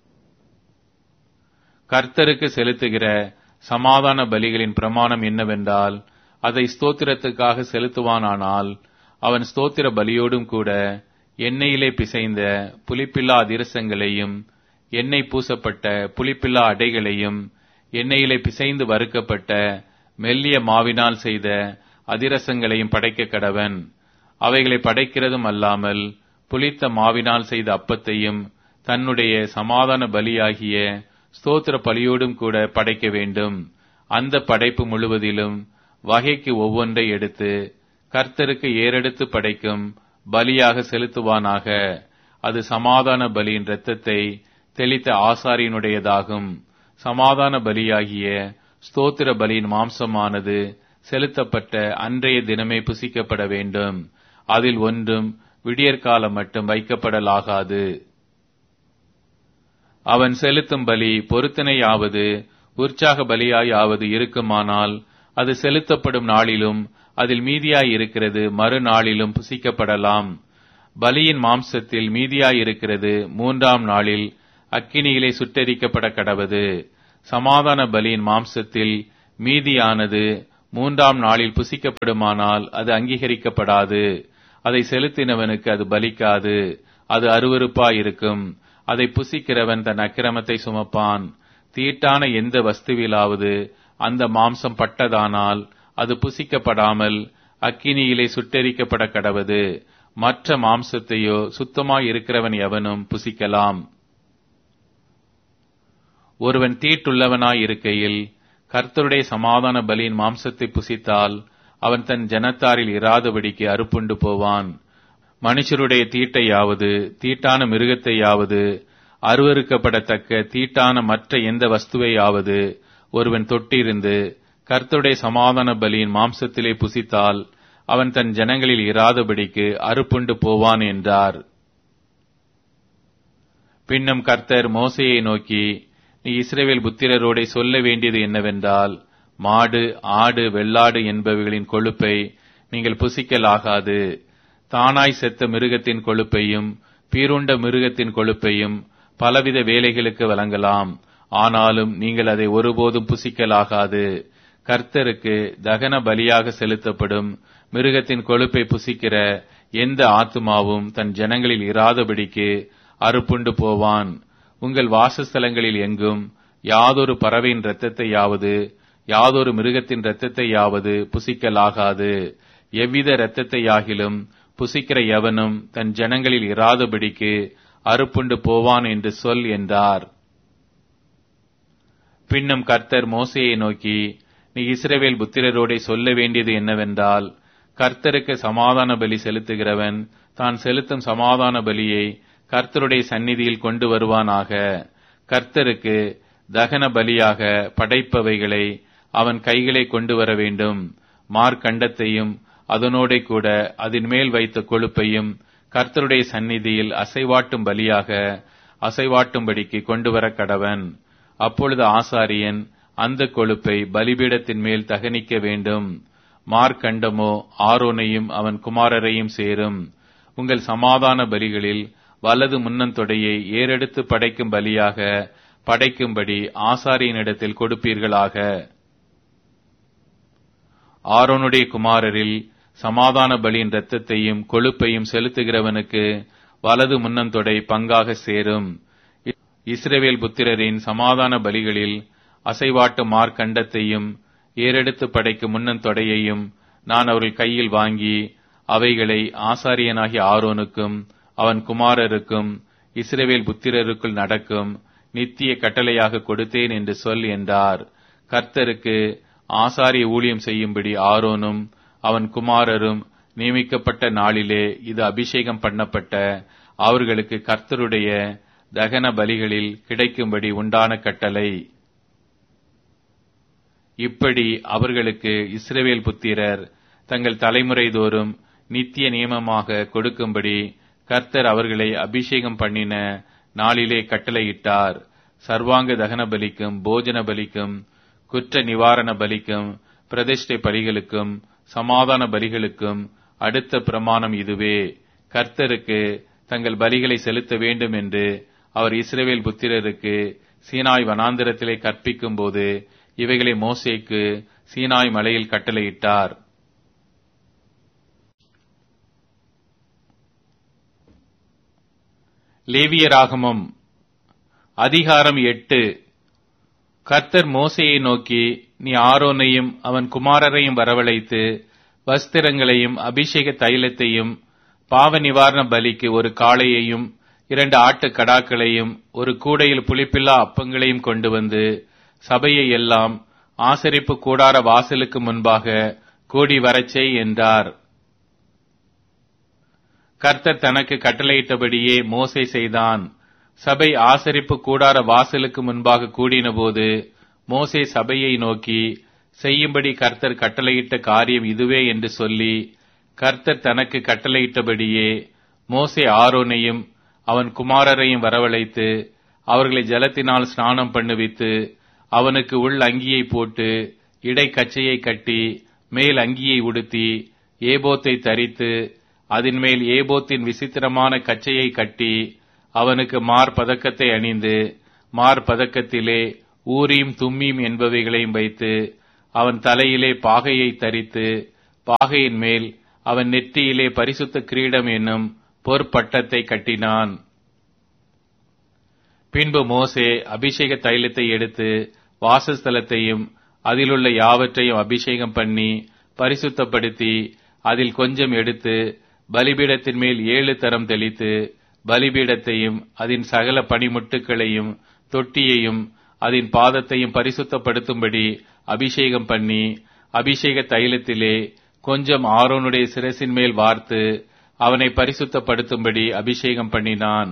கர்த்தருக்கு செலுத்துகிற சமாதான பலிகளின் பிரமாணம் என்னவென்றால், அதை ஸ்தோத்திரத்துக்காக செலுத்துவானானால் அவன் ஸ்தோத்திர பலியோடும் கூட எண்ணெயிலே பிசைந்த புளிப்பில்லா அதிரசங்களையும், எண்ணெய் பூசப்பட்ட புளிப்பில்லா அடைகளையும், எண்ணெயிலே பிசைந்து வறுக்கப்பட்ட மெல்லிய மாவினால் செய்த அதிரசங்களையும் படைக்க கடவன். அவைகளை படைக்கிறதும் அல்லாமல் புளித்த மாவினால் செய்த அப்பத்தையும் தன்னுடைய சமாதான பலியாகிய ஸ்தோத்திர பலியோடும் கூட படைக்க வேண்டும். அந்த படைப்பு முழுவதிலும் வகைக்கு ஒவ்வொன்றை எடுத்து கர்த்தருக்கு ஏறெடுத்து படைக்கும் பலியாக செலுத்துவானாக. அது சமாதான பலியின் இரத்தத்தை தெளித்த ஆசாரியனுடையதாகும். சமாதான பலியாகிய ஸ்தோத்திர பலியின் மாம்சமானது செலுத்தப்பட்ட அன்றைய தினமே புசிக்கப்பட வேண்டும். அதில் ஒன்றும் விடியற்காலம் மட்டும் வைக்கப்படலாகாது. அவன் செலுத்தும் பலி பொருத்தனையாவது உற்சாக பலியாயாவது இருக்குமானால் அது செலுத்தப்படும் நாளிலும் அதில் மீதியாயிருக்கிறது மறுநாளிலும் புசிக்கப்படலாம். பலியின் மாம்சத்தில் மீதியாயிருக்கிறது 3ஆம் நாளில் அக்கினியிலே சுட்டெரிக்கப்பட கடவது. சமாதான பலியின் மாம்சத்தில் மீதியானது 3ஆம் நாளில் புசிக்கப்படுமானால் அது அங்கீகரிக்கப்படாது. அதை செலுத்தினவனுக்கு அது பலிக்காது, அது அருவருப்பாயிருக்கும். அதை புசிக்கிறவன் தன் அக்கிரமத்தை சுமப்பான். தீட்டான எந்த வஸ்துவிலாவது அந்த மாம்சம் பட்டதானால் அது புசிக்கப்படாமல் அக்கினியிலே சுட்டெரிக்கப்பட கடவது. மற்ற மாம்சத்தையோ சுத்தமாய் இருக்கிறவன் எவனும் புசிக்கலாம். ஒருவன் தீட்டுள்ளவனாய் இருக்கையில் கர்த்தருடைய சமாதான பலியின் மாம்சத்தை புசித்தால் அவன் தன் ஜனத்தாரில் இராதபடிக்கு அறுப்புண்டு போவான். மனுஷருடைய தீட்டையாவது தீட்டான மிருகத்தையாவது அருவருக்கப்படத்தக்க தீட்டான மற்ற எந்த வஸ்துவையாவது ஒருவன் தொட்டிருந்து கர்த்தருடைய சமாதான பலியின் மாம்சத்திலே புசித்தால் அவன் தன் ஜனங்களில் இராதபடிக்கு அறுப்புண்டு போவான் என்றார். பின்னும் கர்த்தர் மோசேயை நோக்கி, நீ இஸ்ரவேல் புத்திரரோடே சொல்ல வேண்டியது என்னவென்றால், மாடு, ஆடு, வெள்ளாடு என்பவைகளின் கொழுப்பை நீங்கள் புசிக்கலாகாது. தானாய் செத்த மிருகத்தின் கொழுப்பையும் பீருண்ட மிருகத்தின் கொழுப்பையும் பலவித வேலைகளுக்கு வழங்கலாம். ஆனாலும் நீங்கள் அதை ஒருபோதும் புசிக்கலாகாது. கர்த்தருக்கு தகன பலியாக செலுத்தப்படும் மிருகத்தின் கொழுப்பை புசிக்கிற எந்த ஆத்துமாவும் தன் ஜனங்களில் இராதபடிக்கு அறுப்புண்டு போவான். உங்கள் வாசஸ்தலங்களில் எங்கும் யாதொரு பறவையின் இரத்தத்தையாவது யாதொரு மிருகத்தின் இரத்தத்தையாவது புசிக்கலாகாது. எவ்வித இரத்தத்தையாகிலும் புசிக்கிற எவனும் தன் ஜனங்களில் இராதபடிக்கு அறுப்புண்டு போவான் என்று சொல் என்றார். பின்னும் கர்த்தர் மோசேயை நோக்கி, நீ இஸ்ரவேல் புத்திரரோடே சொல்ல வேண்டியது என்னவென்றால், கர்த்தருக்கு சமாதான பலி செலுத்துகிறவன் தான் செலுத்தும் சமாதான பலியை கர்த்தருடைய சந்நிதியில் கொண்டு வருவானாக. கர்த்தருக்கு தகன பலியாக படைப்பவைகளை அவன் கைகளை கொண்டு வர வேண்டும். மார்க்கண்டத்தையும் அதனோடே கூட அதன் மேல் வைத்த கொழுப்பையும் கர்த்தருடைய சந்நிதியில் அசைவாட்டும் பலியாக அசைவாட்டும்படிக்கு கொண்டு வர கடவன். அப்பொழுது ஆசாரியன் அந்த கொழுப்பை பலிபீடத்தின் மேல் தகனிக்க வேண்டும். மார்க்கண்டமோ ஆரோனையும் அவன் குமாரரையும் சேரும். உங்கள் சமாதான பலிகளில் வலது முன்னந்தொடையை ஏறெடுத்து படைக்கும் பலியாக படைக்கும்படி ஆசாரியனிடத்தில் கொடுப்பீர்களாக. ஆரோனுடைய குமாரரில் சமாதான பலியின் இரத்தத்தையும் கொழுப்பையும் செலுத்துகிறவனுக்கு வலது முன்னந்தொடை பங்காக சேரும். இஸ்ரவேல் புத்திரரின் சமாதான பலிகளில் அசைவாட்டு மார்க்கண்டத்தையும் ஏறெடுத்து படைக்கும் முன்னந்தொடையையும் நான் அவர்கள் கையில் வாங்கி அவைகளை ஆசாரியனாகிய ஆரோனுக்கும் அவன் குமாரருக்கும் இஸ்ரவேல் புத்திரருக்குள் நடக்கும் நித்திய கட்டளையாக கொடுத்தேன் என்று சொல் என்றார். கர்த்தருக்கு ஆசாரிய ஊழியம் செய்யும்படி ஆரோனும் அவன் குமாரரும் நியமிக்கப்பட்ட நாளிலே இது அபிஷேகம் பண்ணப்பட்ட அவர்களுக்கு கர்த்தருடைய தகன பலிகளில் கிடைக்கும்படி உண்டான கட்டளை. இப்படி அவர்களுக்கு இஸ்ரவேல் புத்திரர் தங்கள் தலைமுறை தோறும் நித்திய நியமமாக கொடுக்கும்படி கர்த்தர் அவர்களை அபிஷேகம் பண்ணின நாளிலே கட்டளையிட்டார். சர்வாங்க தகன பலிக்கும் போஜன பலிக்கும் குற்ற நிவாரண பலிக்கும் பிரதிஷ்டை பலிகளுக்கும் சமாதான பலிகளுக்கும் அடுத்த பிரமாணம் இதுவே. கர்த்தருக்கு தங்கள் பலிகளை செலுத்த வேண்டும் என்று அவர் இஸ்ரவேல் புத்திரருக்கு சீனாய் வனாந்திரத்திலே கற்பிக்கும் போது இவைகளை மோசேக்கு சீனாய் மலையில் கட்டளையிட்டார். லேவியராகமம் அதிகாரம் 8. கர்த்தர் மோசேயை நோக்கி, நீ ஆரோனையும் அவன் குமாரரையும் வரவழைத்து வஸ்திரங்களையும் அபிஷேக தைலத்தையும் பாவ நிவாரண பலிக்கு ஒரு காளையையும் 2 ஆட்டு கடாக்களையும் ஒரு கூடையில் புளிப்பில்லா அப்பங்களையும் கொண்டு வந்து சபையை எல்லாம் ஆசரிப்பு கூடார வாசலுக்கு முன்பாக கூடி வரச்செய் என்றார். கர்த்தர் தனக்கு கட்டளையிட்டபடியே மோசே செய்தான். சபை ஆசரிப்பு கூடார வாசலுக்கு முன்பாக கூடினபோது மோசே சபையை நோக்கி, செய்யும்படி கர்த்தர் கட்டளையிட்ட காரியம் இதுவே என்று சொல்லி, கர்த்தர் தனக்கு கட்டளையிட்டபடியே மோசே ஆரோனையும் அவன் குமாரரையும் வரவழைத்து அவர்களை ஜலத்தினால் ஸ்நானம் பண்ணுவித்து அவனுக்கு உள் அங்கியை போட்டு இடை கச்சையை கட்டி மேல் அங்கியை உடுத்தி ஏபோத்தை தரித்து அதன் மேல் ஏபோத்தின் விசித்திரமான கச்சையை கட்டி அவனுக்கு மார்பதக்கத்தை அணிந்து மார்பதக்கத்திலே ஊரீம் தும்மீம் என்பவைகளையும் வைத்து அவன் தலையிலே பாகையை தரித்து பாகையின் மேல் அவன் நெற்றியிலே பரிசுத்த கிரீடம் என்னும் பொற்பட்டத்தை கட்டினான். பின்பு மோசே அபிஷேக தைலத்தை எடுத்து வாசஸ்தலத்தையும் அதிலுள்ள யாவற்றையும் அபிஷேகம் பண்ணி பரிசுத்தப்படுத்தி அதில் கொஞ்சம் எடுத்து பலிபீடத்தின் மேல் 7 தரம் தெளித்து பலிபீடத்தையும் அதன் சகல பணிமுட்டுகளையும் தொட்டியையும் அதன் பாதத்தையும் பரிசுத்தப்படுத்தும்படி அபிஷேகம் பண்ணி அபிஷேக தைலத்திலே கொஞ்சம் ஆரோனுடைய சிரசின் மேல் வார்த்து அவனை பரிசுத்தப்படுத்தும்படி அபிஷேகம் பண்ணினான்.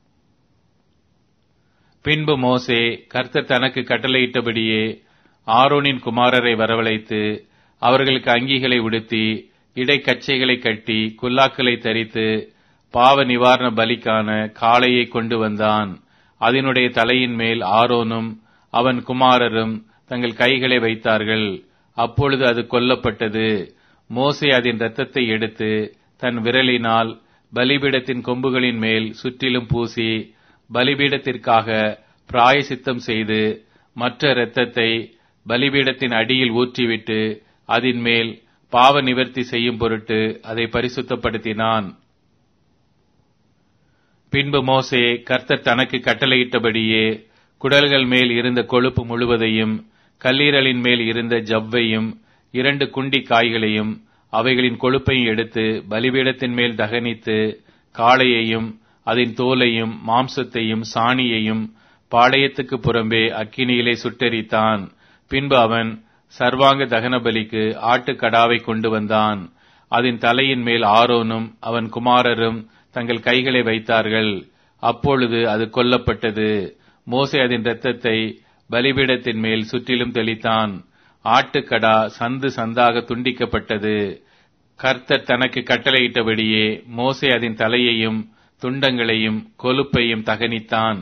பின்பு மோசே கர்த்தர் தனக்கு கட்டளையிட்டபடியே ஆரோனின் குமாரரை வரவழைத்து அவர்களுக்கு அங்கிகளை உடுத்தி இடைக்கச்சைகளை கட்டி குல்லாக்களை தரித்து பாவ நிவாரண பலிக்கான காளையை கொண்டு வந்தான். அதனுடைய தலையின் மேல் ஆரோனும் அவன் குமாரரும் தங்கள் கைகளை வைத்தார்கள். அப்பொழுது அது கொல்லப்பட்டது. மோசே அதன் இரத்தத்தை எடுத்து தன் விரலினால் பலிபீடத்தின் கொம்புகளின் மேல் சுற்றிலும் பூசி பலிபீடத்திற்காக பிராயசித்தம் செய்து மற்ற இரத்தத்தை பலிபீடத்தின் அடியில் ஊற்றிவிட்டு அதன் மேல் பாவ நிவர்த்தி செய்யும் பொருட்டு அதை பரிசுத்தப்படுத்தினான். பின்பு மோசே கர்த்தர் தனக்கு கட்டளையிட்டபடியே குடல்கள் மேல் இருந்த கொழுப்பு முழுவதையும் கல்லீரலின் மேல் இருந்த ஜவ்வையும் 2 குண்டி காய்களையும் அவைகளின் கொழுப்பையும் எடுத்து பலிபீடத்தின் மேல் தகனித்து காளையையும் அதன் தோலையும் மாம்சத்தையும் சாணியையும் பாளையத்துக்கு புறம்பே அக்கினியிலே சுட்டெரித்தான். பின்பு அவன் சர்வாங்க தகன பலிக்கு ஆட்டுக்கடாவை கொண்டு வந்தான். அதன் தலையின் மேல் ஆரோனும் அவன் குமாரரும் தங்கள் கைகளை வைத்தார்கள். அப்பொழுது அது கொல்லப்பட்டது. மோசே அதன் இரத்தத்தை பலிபீடத்தின் மேல் சுற்றிலும் தெளித்தான். ஆட்டுக்கடா சந்து சந்தாக துண்டிக்கப்பட்டது. கர்த்தர் தனக்கு கட்டளையிட்டபடியே மோசே அதன் தலையையும் துண்டங்களையும் கொழுப்பையும் தகனித்தான்.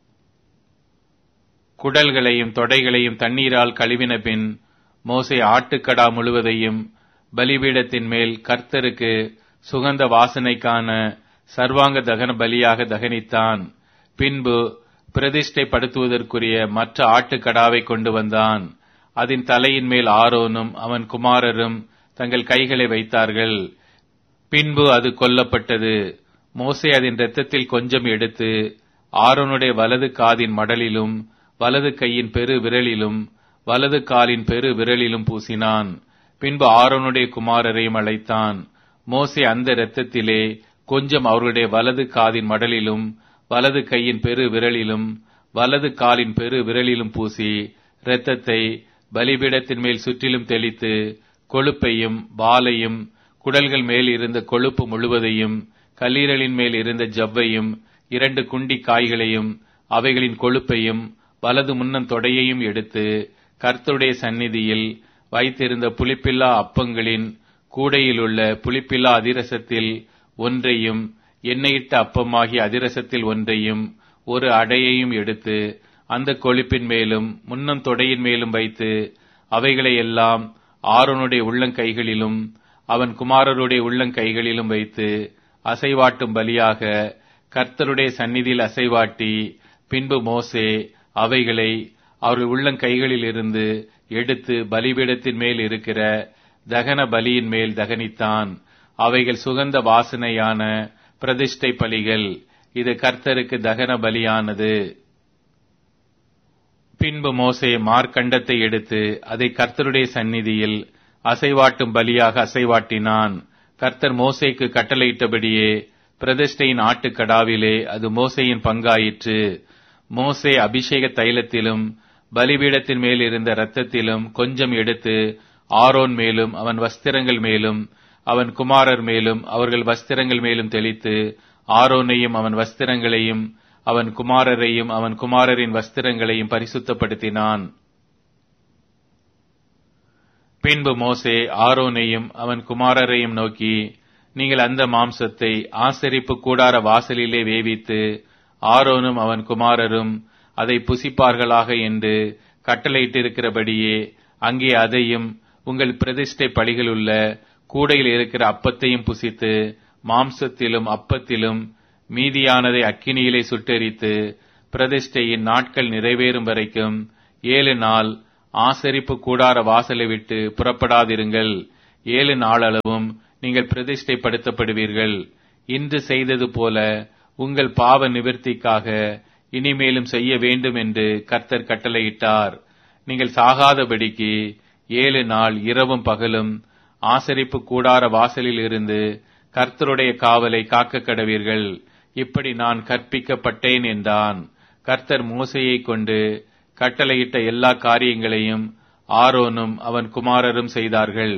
குடல்களையும் தொடைகளையும் தண்ணீரால் கழுவின பின் மோசே ஆட்டுக்கடா முழுவதையும் பலிபீடத்தின் மேல் கர்த்தருக்கு சுகந்த வாசனைக்கான சர்வாங்க தகன பலியாக தகனித்தான். பின்பு பிரதிஷ்டைப்படுத்துவதற்குரிய மற்ற ஆட்டுக்கடாவை கொண்டு வந்தான். அதன் தலையின் மேல் ஆரோனும் அவன் குமாரரும் தங்கள் கைகளை வைத்தார்கள். பின்பு அது கொல்லப்பட்டது. மோசே அதன் இரத்தத்தில் கொஞ்சம் எடுத்து ஆரோனுடைய வலது காதின் மடலிலும் வலது கையின் பெரு விரலிலும் வலது காலின் பெரு விரலிலும் பூசினான். பின்பு ஆரோனுடைய குமாரரையும் அழைத்தான். மோசே அந்த இரத்தத்திலே கொஞ்சம் அவர்களுடைய வலது காதின் மடலிலும் வலது கையின் பெரு விரலிலும் வலது காலின் பெரு விரலிலும் பூசி இரத்தத்தை பலிபீடத்தின் மேல் சுற்றிலும் தெளித்து கொழுப்பையும் வாலையும் குடல்கள் மேல் இருந்த கொழுப்பு முழுவதையும் கல்லீரலின் மேல் இருந்த ஜவ்வையும் 2 குண்டி காய்களையும் அவைகளின் கொழுப்பையும் வலது முன்னம் தொடையையும் எடுத்து கர்த்தருடைய சந்நிதியில் வைத்திருந்த புளிப்பில்லா அப்பங்களின் கூடையிலுள்ள புளிப்பில்லா அதிரசத்தில் ஒன்றையும் எண்ணெயிட்ட அப்பமாகிய அதிரசத்தில் ஒன்றையும் ஒரு அடையையும் எடுத்து அந்த கொழுப்பின் மேலும் முன்னம் தொடையின் மேலும் வைத்து அவைகளை எல்லாம் ஆரோனுடைய உள்ளங்கைகளிலும் அவன் குமாரருடைய உள்ளங்கைகளிலும் வைத்து அசைவாட்டும் பலியாக கர்த்தருடைய சந்நிதியில் அசைவாட்டி பின்பு மோசே அவைகளை அவர்கள் உள்ளங்கைகளில் இருந்து எடுத்து பலிபீடத்தின் மேல் இருக்கிற தகன பலியின் மேல் தகனித்தான். அவைகள் சுகந்த வாசனையான பிரதிஷ்டை பலிகள். இது கர்த்தருக்கு தகன பலியானது. பின்பு மோசே மார்க்கண்டத்தை எடுத்து அதை கர்த்தருடைய சந்நிதியில் அசைவாட்டும் பலியாக அசைவாட்டினான். கர்த்தர் மோசேக்கு கட்டளையிட்டபடியே பிரதிஷ்டையின் ஆட்டுக்கடாவிலே அது மோசேயின் பங்காயிற்று. மோசே அபிஷேக தைலத்திலும் பலிபீடத்தின் மேல் இருந்த இரத்தத்திலும் கொஞ்சம் எடுத்து ஆரோன் மேலும் அவன் வஸ்திரங்கள் மேலும் அவன் குமாரர் மேலும் அவர்கள் வஸ்திரங்கள் மேலும் தெளித்து ஆரோனையும் அவன் வஸ்திரங்களையும் அவன் குமாரரையும் அவன் குமாரரின் வஸ்திரங்களையும் பரிசுத்தப்படுத்தினான். பின்பு மோசே ஆரோனையும் அவன் குமாரரையும் நோக்கி, நீங்கள் அந்த மாம்சத்தை ஆசரிப்பு கூடார வாசலிலே வேவித்து ஆரோனும் அவன் குமாரரும் அதை புசிப்பார்களாக என்று கட்டளையிட்டிருக்கிறபடியே அங்கே அதையும் உங்கள் பிரதிஷ்டை பலிகளுள்ள கூடையில் இருக்கிற அப்பத்தையும் புசித்து மாம்சத்திலும் அப்பத்திலும் மீதியானதை அக்கினியிலே சுட்டெரித்து பிரதிஷ்டையின் நாட்கள் நிறைவேறும் வரைக்கும் 7 நாள் ஆசரிப்பு கூடார வாசலை விட்டு புறப்படாதிருங்கள். 7 நாளளவும் நீங்கள் பிரதிஷ்டைப்படுத்தப்படுவீர்கள். இன்று செய்தது போல உங்கள் பாவ நிவர்த்திக்காக இனிமேலும் செய்ய வேண்டும் என்று கர்த்தர் கட்டளையிட்டார். நீங்கள் சாகாதபடிக்கு 7 நாள் இரவும் பகலும் ஆசரிப்பு கூடார வாசலில் இருந்து கர்த்தருடைய காவலை காக்க கடவீர்கள். இப்படி நான் கற்பிக்கப்பட்டேன் என்றான். கர்த்தர் மோசேயை கொண்டு கட்டளையிட்ட எல்லா காரியங்களையும் ஆரோனும் அவன் குமாரரும் செய்தார்கள்.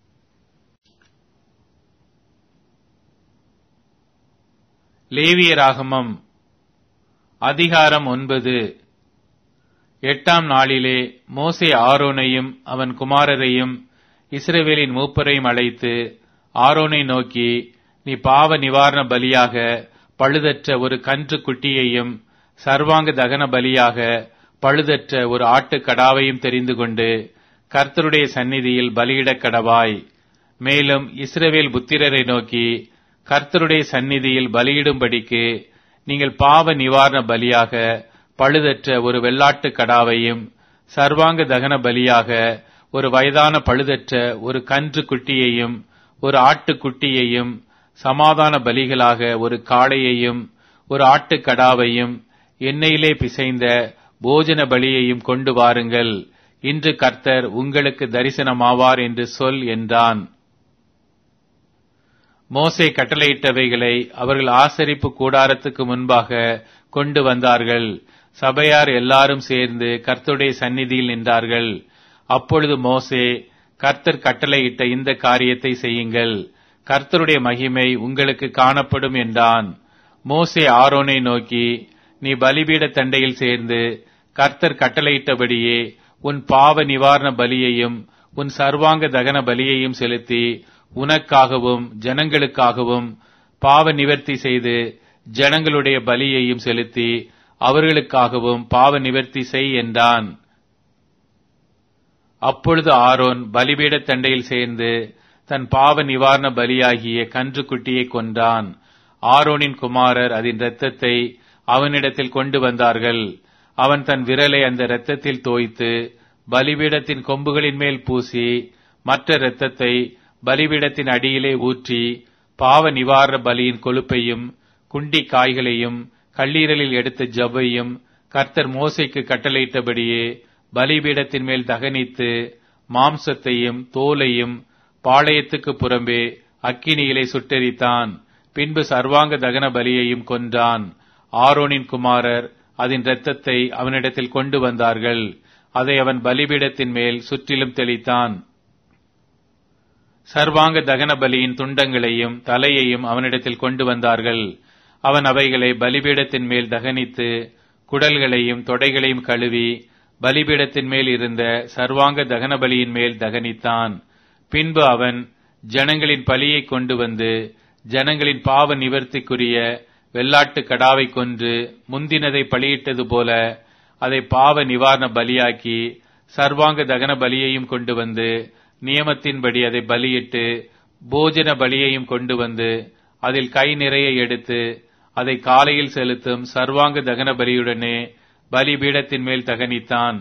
லேவியராகமம் அதிகாரம் 9. 8ஆம் நாளிலே மோசே ஆரோனையும் அவன் குமாரரையும் இஸ்ரவேலின் மூப்பரையும் அழைத்து ஆரோனை நோக்கி, நீ பாவ நிவாரண பலியாக பழுதற்ற ஒரு கன்று குட்டியையும் சர்வாங்க தகன பலியாக பழுதற்ற ஒரு ஆட்டுக்கடாவையும் தெரிந்து கொண்டு கர்த்தருடைய சந்நிதியில் பலியிடக் கடவாய். மேலும் இஸ்ரவேல் புத்திரரை நோக்கி, கர்த்தருடைய சந்நிதியில் பலியிடும்படிக்கு நீங்கள் பாவ நிவாரண பலியாக பழுதற்ற ஒரு வெள்ளாட்டு கடாவையும் சர்வாங்க தகன பலியாக ஒரு வயதான பழுதற்ற ஒரு கன்று குட்டியையும் ஒரு ஆட்டுக்குட்டியையும் சமாதான பலிகளாக ஒரு காளையையும் ஒரு ஆட்டுக்கடாவையும் எண்ணெயிலே பிசைந்த போஜன பலியையும் கொண்டு வாருங்கள். இன்று கர்த்தர் உங்களுக்கு தரிசனமாவார் என்று சொல் என்றான். மோசே கட்டளையிட்டவைகளை அவர்கள் ஆசரிப்பு கூடாரத்துக்கு முன்பாக கொண்டு வந்தார்கள். சபையார் எல்லாரும் சேர்ந்து கர்த்தருடைய சந்நிதியில் நின்றார்கள். அப்பொழுது மோசே, கர்த்தர் கட்டளையிட்ட இந்த காரியத்தை செய்யுங்கள், கர்த்தருடைய மகிமை உங்களுக்கு காணப்படும் என்றான். மோசே ஆரோனை நோக்கி, நீ பலிபீட தண்டையில் சேர்ந்து கர்த்தர் கட்டளையிட்டபடியே உன் பாவ நிவாரண பலியையும் உன் சர்வாங்க தகன பலியையும் செலுத்தி உனக்காகவும் ஜனங்களுக்காகவும் பாவ நிவர்த்தி செய்து ஜனங்களுடைய பலியையும் செலுத்தி அவர்களுக்காகவும் பாவ நிவர்த்தி செய் என்றான். அப்பொழுது ஆரோன் பலிபீட தண்டையில் சேர்ந்து தன் பாவ நிவாரண பலியாகிய கன்று குட்டியை கொன்றான். ஆரோனின் குமாரர் அதன் இரத்தத்தை அவனிடத்தில் கொண்டு வந்தார்கள். அவன் தன் விரலை அந்த இரத்தத்தில் தோய்த்து பலிபீடத்தின் கொம்புகளின் மேல் பூசி மற்ற இரத்தத்தை பலிபீடத்தின் அடியிலே ஊற்றி பாவ நிவாரண பலியின் கொழுப்பையும் குண்டி காய்களையும் கல்லீரலில் எடுத்த ஜவ்வையும் கர்த்தர் மோசேக்கு கட்டளையிட்டபடியே பலிபீடத்தின் மேல் தகனித்து மாம்சத்தையும் தோலையும் பாளையத்துக்கு புறம்பே அக்கினியிலே சுட்டெரித்தான். பின்பு சர்வாங்க தகன பலியையும் கொன்றான். ஆரோனின் குமாரர் அதன் இரத்தத்தை அவனிடத்தில் கொண்டு வந்தார்கள். அதை அவன் பலிபீடத்தின் மேல் சுற்றிலும் தெளித்தான். சர்வாங்க தகன பலியின் துண்டங்களையும் தலையையும் அவனிடத்தில் கொண்டு வந்தார்கள். அவன் அவைகளை பலிபீடத்தின் மேல் தகனித்து குடல்களையும் தொடைகளையும் கழுவி பலிபீடத்தின் மேல் இருந்த சர்வாங்க தகன பலியின் மேல் தகனித்தான். பின்பு அவன் ஜனங்களின் பலியை கொண்டு வந்து ஜனங்களின் பாவ நிவர்த்திக்குரிய வெள்ளாட்டு கடாவை கொன்று முந்தினதை பலியிட்டது போல அதை பாவ நிவாரண பலியாக்கி சர்வாங்க தகன பலியையும் கொண்டு வந்து நியமத்தின்படி அதை பலியிட்டு போஜன பலியையும் கொண்டு வந்து அதில் கை நிறைய எடுத்து அதை காலையில் செலுத்தும் சர்வாங்க தகன பலியுடனே பலிபீடத்தின் மேல் தகனித்தான்.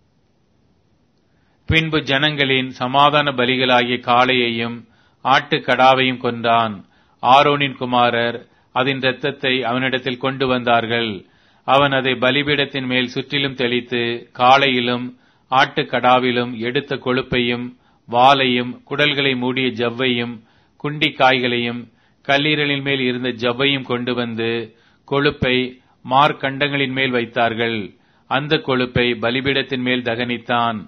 பின்பு ஜனங்களின் சமாதான பலிகளாகிய காளையையும் ஆட்டுக்கடாவையும் கொன்றான். ஆரோனின் குமாரர் அதன் இரத்தத்தை அவனிடத்தில் கொண்டு வந்தார்கள். அவன் அதை பலிபீடத்தின் மேல் சுற்றிலும் தெளித்து காளையிலும் ஆட்டுக்கடாவிலும் எடுத்த கொழுப்பையும் வாலையும் குடல்களை மூடிய ஜவ்வையும் குண்டி காய்களையும் கல்லீரலின் மேல் இருந்த ஜவ்வையும் கொண்டு வந்து கொழுப்பை மார்க்கண்டங்களின் மேல் வைத்தார்கள். அந்த கொழுப்பை பலிபீடத்தின் மேல் தகனித்தான்.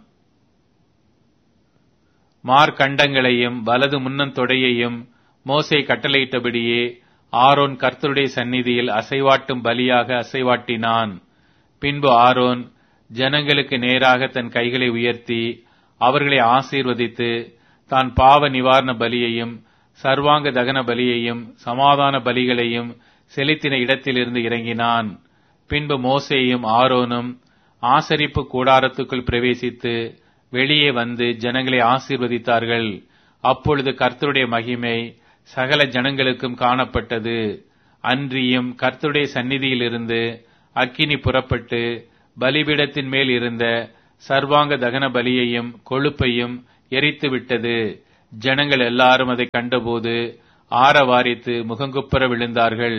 மார்க்கண்டங்களையும் வலது முன்னந்தொடையையும் மோசே கட்டளையிட்டபடியே ஆரோன் கர்த்தருடைய சந்நிதியில் அசைவாட்டும் பலியாக அசைவாட்டினான். பின்பு ஆரோன் ஜனங்களுக்கு நேராக தன் கைகளை உயர்த்தி அவர்களை ஆசீர்வதித்து தான் பாவ நிவாரண பலியையும் சர்வாங்க தகன பலியையும் சமாதான பலிகளையும் செலுத்தின இடத்திலிருந்து இறங்கினான். பின்பு மோசேயும் ஆரோனும் ஆசரிப்பு கூடாரத்துக்குள் பிரவேசித்து வெளியே வந்து ஜனங்களை ஆசீர்வதித்தார்கள். அப்பொழுது கர்த்தருடைய மகிமை சகல ஜனங்களுக்கும் காணப்பட்டது. அன்றியும் கர்த்தருடைய சந்நிதியிலிருந்து அக்கினி புறப்பட்டு பலிபீடத்தின் மேல் இருந்த சர்வாங்க தகன பலியையும் கொழுப்பையும் எரித்து விட்டது. ஜனங்கள் எல்லாரும் அதை கண்டபோது ஆரவாரித்து முகங்குப்புற விழுந்தார்கள்.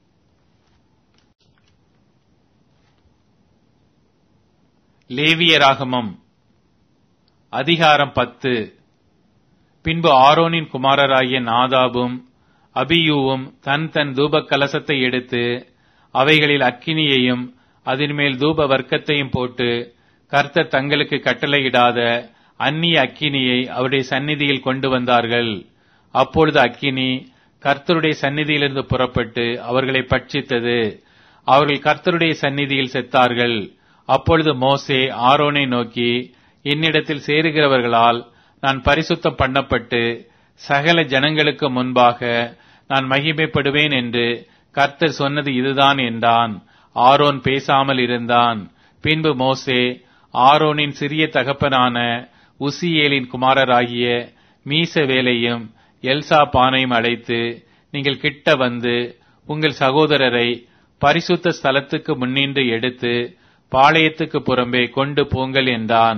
லேவியராகமம் அதிகாரம் 10. பின்பு ஆரோனின் குமாரராகிய நாதாபும் அபியூவும் தன் தன் தூபக் கலசத்தை எடுத்து அவைகளில் அக்கினியையும் அதன்மேல் தூப வர்க்கத்தையும் போட்டு கர்த்தர் தங்களுக்கு கட்டளையிடாத அந்நிய அக்கினியை அவருடைய சந்நிதியில் கொண்டு வந்தார்கள். அப்பொழுது அக்கினி கர்த்தருடைய சந்நிதியிலிருந்து புறப்பட்டு அவர்களை பட்சித்தது. அவர்கள் கர்த்தருடைய சந்நிதியில் செத்தார்கள். அப்பொழுது மோசே ஆரோனை நோக்கி, என்னிடத்தில் சேருகிறவர்களால் நான் பரிசுத்தம் பண்ணப்பட்டு சகல ஜனங்களுக்கு முன்பாக நான் மகிமைப்படுவேன் என்று கர்த்தர் சொன்னது இதுதான் என்றான். ஆரோன் பேசாமல் இருந்தான். பின்பு மோசே ஆரோனின் சிறிய தகப்பனான உசியேலின் குமாரராகிய மீசவேலையும் எல்சாபானையும் அழைத்து, நீங்கள் கிட்ட வந்து உங்கள் சகோதரரை பரிசுத்த ஸ்தலத்துக்கு முன்னின்று எடுத்து பாளையத்துக்கு புறம்பே கொண்டு போங்கள் என்றான்.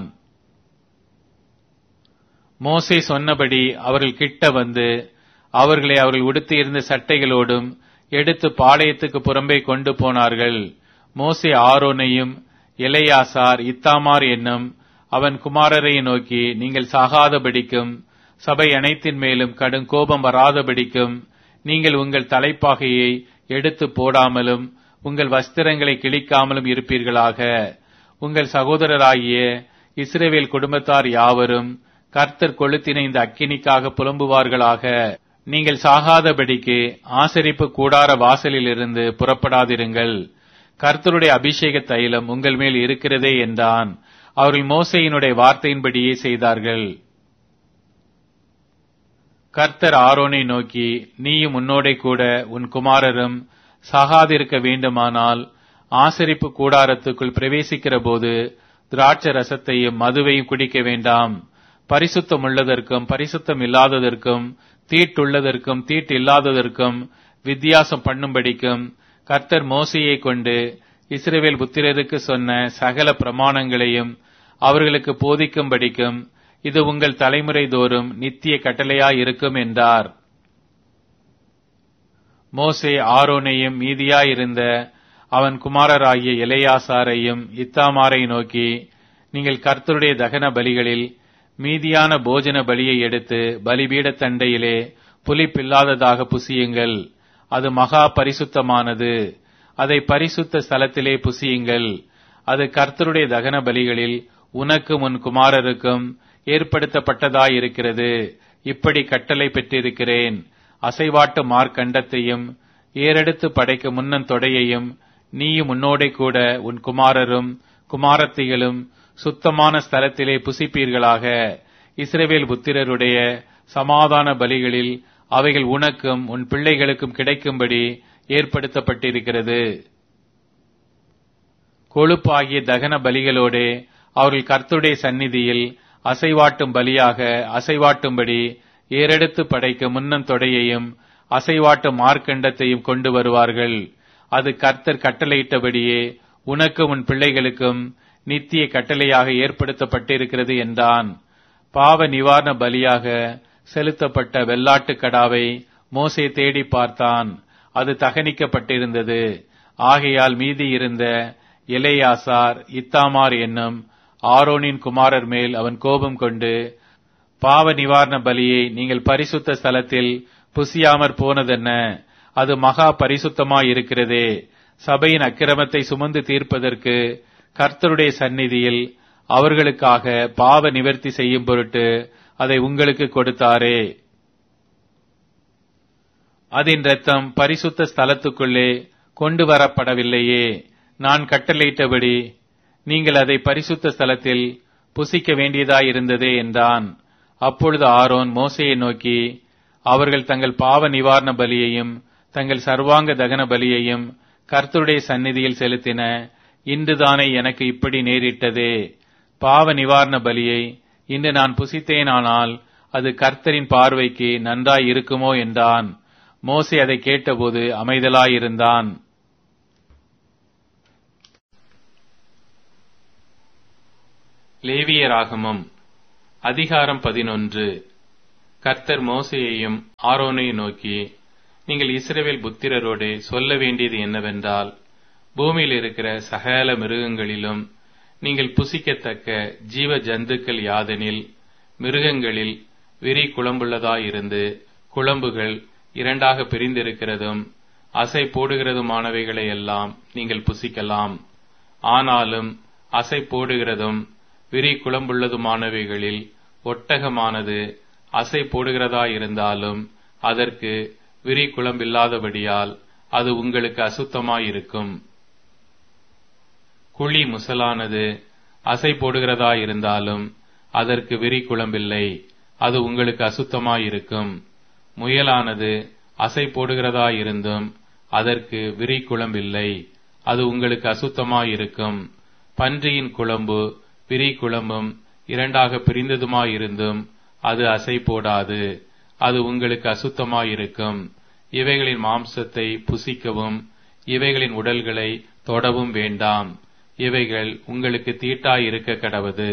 மோசே சொன்னபடி அவர்கள் கிட்ட வந்து அவர்களை அவர்கள் உடுத்தியிருந்த சட்டைகளோடும் எடுத்து பாளையத்துக்கு புறம்பே கொண்டு போனார்கள். மோசே ஆரோனையும் எலெயாசார் இத்தாமார் என்னும் அவன் குமாரரை நோக்கி, நீங்கள் சாகாதபடிக்கும் சபை அனைத்தின் மேலும் கடும் கோபம் வராதபடிக்கும் நீங்கள் உங்கள் தலைப்பாகையை எடுத்து போடாமலும் உங்கள் வஸ்திரங்களை கிழிக்காமலும் இருப்பீர்களாக. உங்கள் சகோதரராகிய இஸ்ரவேல் குடும்பத்தார் யாவரும் கர்த்தர் கொளுத்தின இந்த அக்கினிக்காக புலம்புவார்களாக. நீங்கள் சாகாதபடிக்கு ஆசரிப்பு கூடார வாசலிலிருந்து புறப்படாதிருங்கள். கர்த்தருடைய அபிஷேக தைலம் உங்கள் மேல் இருக்கிறதே என்றான். அவர்கள் மோசேயினுடைய வார்த்தையின்படியே செய்தார்கள். கர்த்தர் ஆரோனை நோக்கி, நீயும் உன்னோடே கூட உன் குமாரரும் சாகாதிருக்க வேண்டுமானால் ஆசரிப்பு கூடாரத்துக்குள் பிரவேசிக்கிற போது திராட்சை ரசத்தையும் மதுவையும் குடிக்க வேண்டாம். பரிசுத்தம் உள்ளதற்கும் பரிசுத்தம் இல்லாததற்கும் தீட்டுள்ளதற்கும் தீட்டு இல்லாததற்கும் வித்தியாசம் பண்ணும்படிக்கும் கர்த்தர் மோசேயை கொண்டு இஸ்ரவேல் புத்திரருக்கு சொன்ன சகல பிரமாணங்களையும் அவர்களுக்கு போதிக்கும்படிக்கும் இது உங்கள் தலைமுறை தோறும் நித்திய கட்டளையாயிருக்கும் என்றார். மோசே ஆரோனையும் மீதியாயிருந்த அவன் குமாரராகிய எலெயாசாரையும் இத்தாமாரை நோக்கி, நீங்கள் கர்த்தருடைய தகன பலிகளில் மீதியான போஜன பலியை எடுத்து பலிபீட தண்டையிலே புளிப்பில்லாததாக புசியுங்கள். அது மகா பரிசுத்தமானது. அதை பரிசுத்த ஸ்தலத்திலே புசியுங்கள். அது கர்த்தருடைய தகன பலிகளில் உனக்கும் உன் குமாரருக்கும் ஏற்படுத்தப்பட்டதாயிருக்கிறது. இப்படி கட்டளை பெற்றிருக்கிறேன். அசைவாட்டு மார்க்கண்டத்தையும் ஏறெடுத்து படைக்க முன்னன் தொடையையும் நீயும் உன்னோடே கூட உன் குமாரரும் குமாரத்திகளும் சுத்தமான ஸ்தலத்திலே புசிப்பீர்களாக. இஸ்ரவேல் புத்திரருடைய சமாதான பலிகளில் அவைகள் உனக்கும் உன் பிள்ளைகளுக்கும் கிடைக்கும்படி ஏற்படுத்தப்பட்டிருக்கிறது. கொழுப்பாகிய தகன பலிகளோடே அவர்கள் கர்த்தருடைய சந்நிதியில் அசைவாட்டும் பலியாக அசைவாட்டும்படி ஏறெடுத்து படைக்க முன்னன் தொடையையும் அசைவாட்டும் மார்க்கண்டத்தையும் கொண்டு வருவார்கள். அது கர்த்தர் கட்டளையிட்டபடியே உனக்கும் உன் பிள்ளைகளுக்கும் நித்திய கட்டளையாக ஏற்படுத்தப்பட்டிருக்கிறது என்றான். பாவ நிவாரண பலியாக செலுத்தப்பட்ட வெள்ளாட்டு கடாவை மோசே தேடி பார்த்தான். அது தகனிக்கப்பட்டிருந்தது. ஆகையால் மீதி இருந்த எலெயாசார் இத்தாமார் என்னும் ஆரோனின் குமாரர் மேல் அவன் கோபம் கொண்டு, பாவ நிவாரண பலியை நீங்கள் பரிசுத்த ஸ்தலத்தில் புசியாமற் போனதென்ன? அது மகா பரிசுத்தமாயிருக்கிறதே. சபையின் அக்கிரமத்தை சுமந்து தீர்ப்பதற்கு கர்த்தருடைய சந்நிதியில் அவர்களுக்காக பாவ நிவர்த்தி செய்யும் பொருட்டு அதை உங்களுக்கு கொடுத்தாரே. அதன் இரத்தம் பரிசுத்த ஸ்தலத்துக்குள்ளே கொண்டு வரப்படவில்லையே. நான் கட்டளையிட்டபடி நீங்கள் அதை பரிசுத்த ஸ்தலத்தில் புசிக்க வேண்டியதாயிருந்ததே என்றான். அப்பொழுது ஆரோன் மோசேயை நோக்கி, அவர்கள் தங்கள் பாவ நிவாரண பலியையும் தங்கள் சர்வாங்க தகன பலியையும் கர்த்தருடைய சந்நிதியில் செலுத்தின. இன்றுதானே எனக்கு இப்படி நேரிட்டதே. பாவ நிவாரண பலியை இன்று நான் புசித்தேனானால் அது கர்த்தரின் பார்வைக்கு நன்றாய் இருக்குமோ என்றான். மோசே அதை கேட்டபோது அமைதலாயிருந்தான். லேவியராகமம் அதிகாரம் 11. கர்த்தர் மோசேயையும் ஆரோனையும் நோக்கி, நீங்கள் இஸ்ரவேல் புத்திரரோடு சொல்ல வேண்டியது என்னவென்றால், பூமியில் இருக்கிற சகல மிருகங்களிலும் நீங்கள் புசிக்கத்தக்க ஜீவ ஜந்துக்கள் யாதெனில், மிருகங்களில் விரி குளம்புள்ளதாயிருந்து குளம்புகள் இரண்டாக பிரிந்திருக்கிறதும் அசை போடுகிறதுமானவைகளை எல்லாம் நீங்கள் புசிக்கலாம். ஆனாலும் அசை போடுகிறதும் விரி குளம்புள்ளதுமானவைகளில் ஒட்டகமானது அசை போடுகிறதாயிருந்தாலும் அதற்கு விரி குளம்பில்லாதபடியால் அது உங்களுக்கு அசுத்தமாயிருக்கும். குழி முசலானது அசை போடுகிறதாயிருந்தாலும் அதற்கு விரி குளம்பில்லை, அது உங்களுக்கு அசுத்தமாயிருக்கும். முயலானது அசை போடுகிறதாயிருந்தும் அதற்கு விரி குளம்பில்லை, அது உங்களுக்கு அசுத்தமாயிருக்கும். பன்றியின் குளம்பு விரி குளம்பும் இரண்டாக பிரிந்ததுமாயிருந்தும் அது அசை போடாது, அது உங்களுக்கு அசுத்தமாயிருக்கும். இவைகளின் மாம்சத்தை புசிக்கவும் இவைகளின் உடல்களை தொடவும் வேண்டாம், இவைகள் உங்களுக்கு தீட்டாயிருக்க கடவது.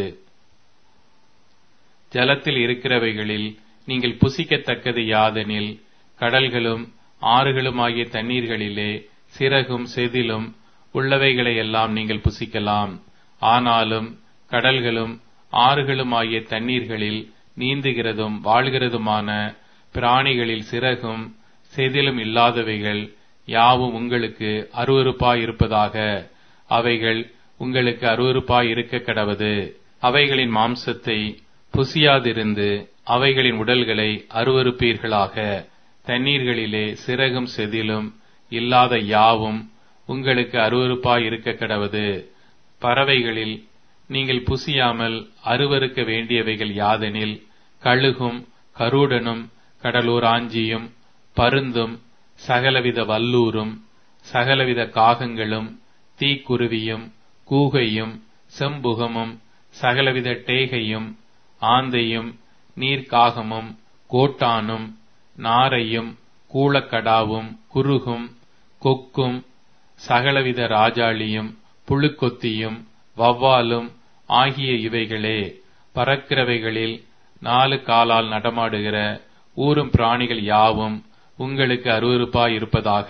ஜலத்தில் இருக்கிறவைகளில் நீங்கள் புசிக்கத்தக்கது யாதெனில், கடல்களும் ஆறுகளுமாகிய தண்ணீர்களிலே சிறகும் செதிலும் உள்ளவைகளை எல்லாம் நீங்கள் புசிக்கலாம். ஆனாலும் கடல்களும் ஆறுகளுமாகிய தண்ணீர்களில் நீந்துகிறதும் வாழ்கிறதுமான பிராணிகளில் சிறகும் செதிலும் இல்லாதவைகள் யாவும் உங்களுக்கு அருவருப்பாயிருப்பதாக. அவைகள் உங்களுக்கு அருவருப்பாயிருக்க கடவது. அவைகளின் மாம்சத்தை புசியாதிருந்து அவைகளின் உடல்களை அருவருப்பீர்களாக. தண்ணீர்களிலே சிறகும் செதிலும் இல்லாத யாவும் உங்களுக்கு அருவருப்பாயிருக்க கடவது. பறவைகளில் நீங்கள் புசியாமல் அருவருக்க வேண்டியவைகள் யாதெனில், கழுகும் கருடனும் கடலூராஞ்சியும் பருந்தும் சகலவித வல்லூரும் சகலவித காகங்களும் தீக்குருவியும் கூகையும் செம்புகமும் சகலவித டேகையும் ஆந்தையும் நீர்க்காகமும் கோட்டானும் நாரையும் கூளக்கடாவும் குருகும் கொக்கும் சகலவித ராஜாளியும் புழுக்கொத்தியும் வவ்வாலும் ஆகிய இவைகளே. பறக்கிறவைகளில் 4 காலால் நடமாடுகிற ஊரும் பிராணிகள் யாவும் உங்களுக்கு அருவருப்பாயிருப்பதாக.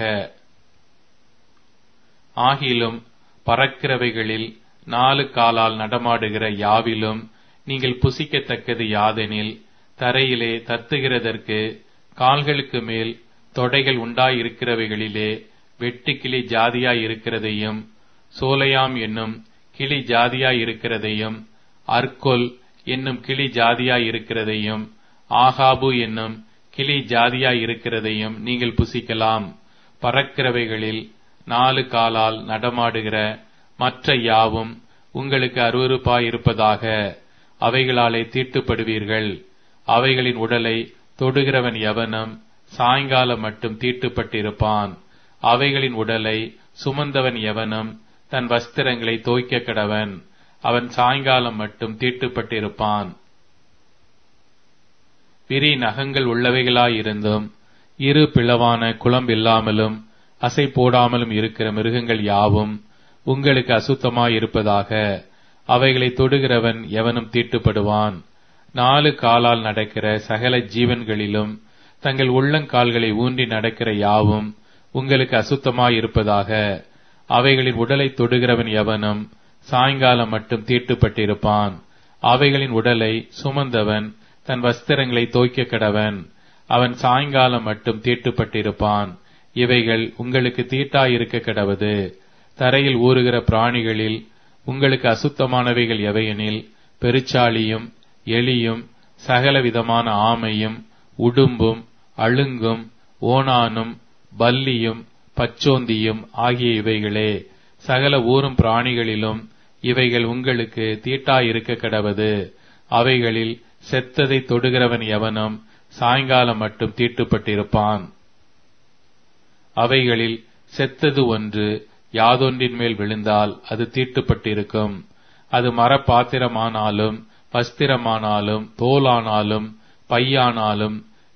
ஆகிலும் பறக்கிறவைகளில் 4 காலால் நடமாடுகிற யாவிலும் நீங்கள் புசிக்கத்தக்கது யாதெனில், தரையிலே தத்துகிறதற்கு கால்களுக்கு மேல் தொடைகள் உண்டாயிருக்கிறவைகளிலே வெட்டுக்கிளி ஜாதியாயிருக்கிறதையும், சோலையாம் என்னும் கிளி ஜாதியாயிருக்கிறதையும், அர்கொல் என்னும் கிளி ஜாதியாயிருக்கிறதையும், ஆகாபு என்னும் கிளி ஜாதியாயிருக்கிறதையும் நீங்கள் புசிக்கலாம். பறக்கிறவைகளில் 4 காலால் நடமாடுகிற மற்ற யாவும் உங்களுக்கு அருவருப்பாயிருப்பதாக. அவைகளாலே தீட்டுப்படுவீர்கள். அவைகளின் உடலை தொடுகிறவன் எவனும் சாயங்காலம் மட்டும் தீட்டுப்பட்டிருப்பான். அவைகளின் உடலை சுமந்தவன் எவனும் தன் வஸ்திரங்களை தோய்க்க கடவன். அவன் சாயங்காலம் மட்டும் தீட்டுப்பட்டிருப்பான். விரி நகங்கள் உள்ளவைகளாயிருந்தும் இரு பிளவான குளம்பில்லாமலும் அசை போடாமலும் இருக்கிற மிருகங்கள் யாவும் உங்களுக்கு அசுத்தமாயிருப்பதாக. அவைகளை தொடுகிறவன் எவனும் தீட்டுப்படுவான். 4 காலால் நடக்கிற சகல ஜீவன்களிலும் தங்கள் உள்ளங்கால்களை ஊன்றி நடக்கிற யாவும் உங்களுக்கு அசுத்தமாயிருப்பதாக. அவைகளின் உடலை தொடுகிறவன் எவனும் சாயங்காலம் மட்டும் தீட்டுப்பட்டிருப்பான். அவைகளின் உடலை சுமந்தவன் தன் வஸ்திரங்களை தோய்க்க கடவன். அவன் சாயங்காலம் மட்டும் தீட்டுப்பட்டிருப்பான். இவைகள் உங்களுக்கு தீட்டாயிருக்க கடவது. தரையில் ஊறுகிற பிராணிகளில் உங்களுக்கு அசுத்தமானவைகள் எவையெனில், பெருச்சாளியும் எலியும் சகலவிதமான ஆமையும் உடும்பும் அழுங்கும் ஓணானும் பல்லியும் பச்சோந்தியும் ஆகிய இவைகளே. சகல ஊரும் பிராணிகளிலும் இவைகள் உங்களுக்கு தீட்டாயிருக்க கடவது. அவைகளில் செத்ததை தொடுகிறவன் எவனும் சாயங்காலம் மட்டும் தீட்டுப்பட்டிருப்பான். அவைகளில் செத்தது ஒன்று யாதொன்றின் மேல் விழுந்தால் அது தீட்டுப்பட்டிருக்கும். அது மரப்பாத்திரமானாலும் வஸ்திரமானாலும் தோலானாலும் பையானாலும்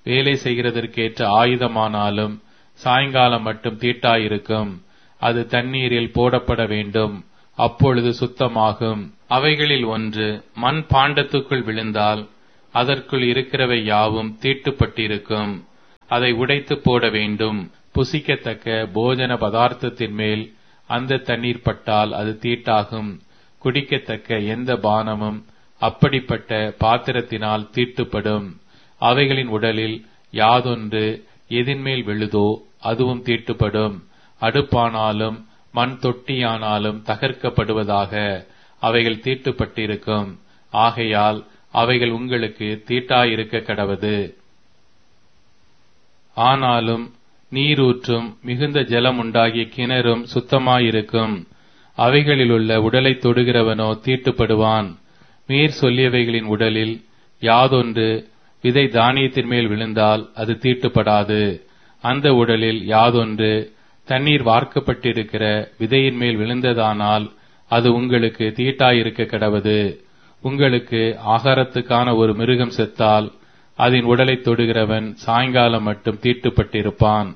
வேலை செய்கிறதற்கேற்ற ஆயுதமானாலும் சாயங்காலம் மட்டும் தீட்டாயிருக்கும். அது தண்ணீரில் போடப்பட வேண்டும், அப்பொழுது சுத்தமாகும். அவைகளில் ஒன்று மண் பாண்டத்துக்குள் விழுந்தால் அதற்குள் இருக்கிறவை யாவும் தீட்டுப்பட்டிருக்கும். அதை உடைத்து போட வேண்டும். புசிக்கத்தக்க போஜன பதார்த்தத்தின் மேல் அந்த தண்ணீர் பட்டால் அது தீட்டாகும். குடிக்கத்தக்க எந்த பானமும் அப்படிப்பட்ட பாத்திரத்தினால் தீட்டுப்படும். அவைகளின் உடலில் யாதொன்று எதின்மேல் விழுதோ அதுவும் தீட்டுப்படும். அடுப்பானாலும் மண் தொட்டியானாலும் தகர்க்கப்படுவதாக. அவைகள் தீட்டுப்பட்டிருக்கும். ஆகையால் அவைகள் உங்களுக்கு தீட்டாயிருக்க கடவது. ஆனாலும் நீரூற்றும் மிகுந்த ஜலம் உண்டாகிய கிணறும் சுத்தமாயிருக்கும். அவைகளிலுள்ள உடலை தொடுகிறவனோ தீட்டுப்படுவான். மேற் சொல்லியவைகளின் உடலில் யாதொன்று விதை தானியத்தின் மேல் விழுந்தால் அது தீட்டுப்படாது. அந்த உடலில் யாதொன்று தண்ணீர் வார்க்கப்பட்டிருக்கிற விதையின் மேல் விழுந்ததானால் அது உங்களுக்கு தீட்டாயிருக்க கடவது. உங்களுக்கு ஆகாரத்துக்கான ஒரு மிருகம் செத்தால் அதன் உடலை தொடுகிறவன் சாயங்காலம் மட்டும் தீட்டுப்பட்டிருப்பான்.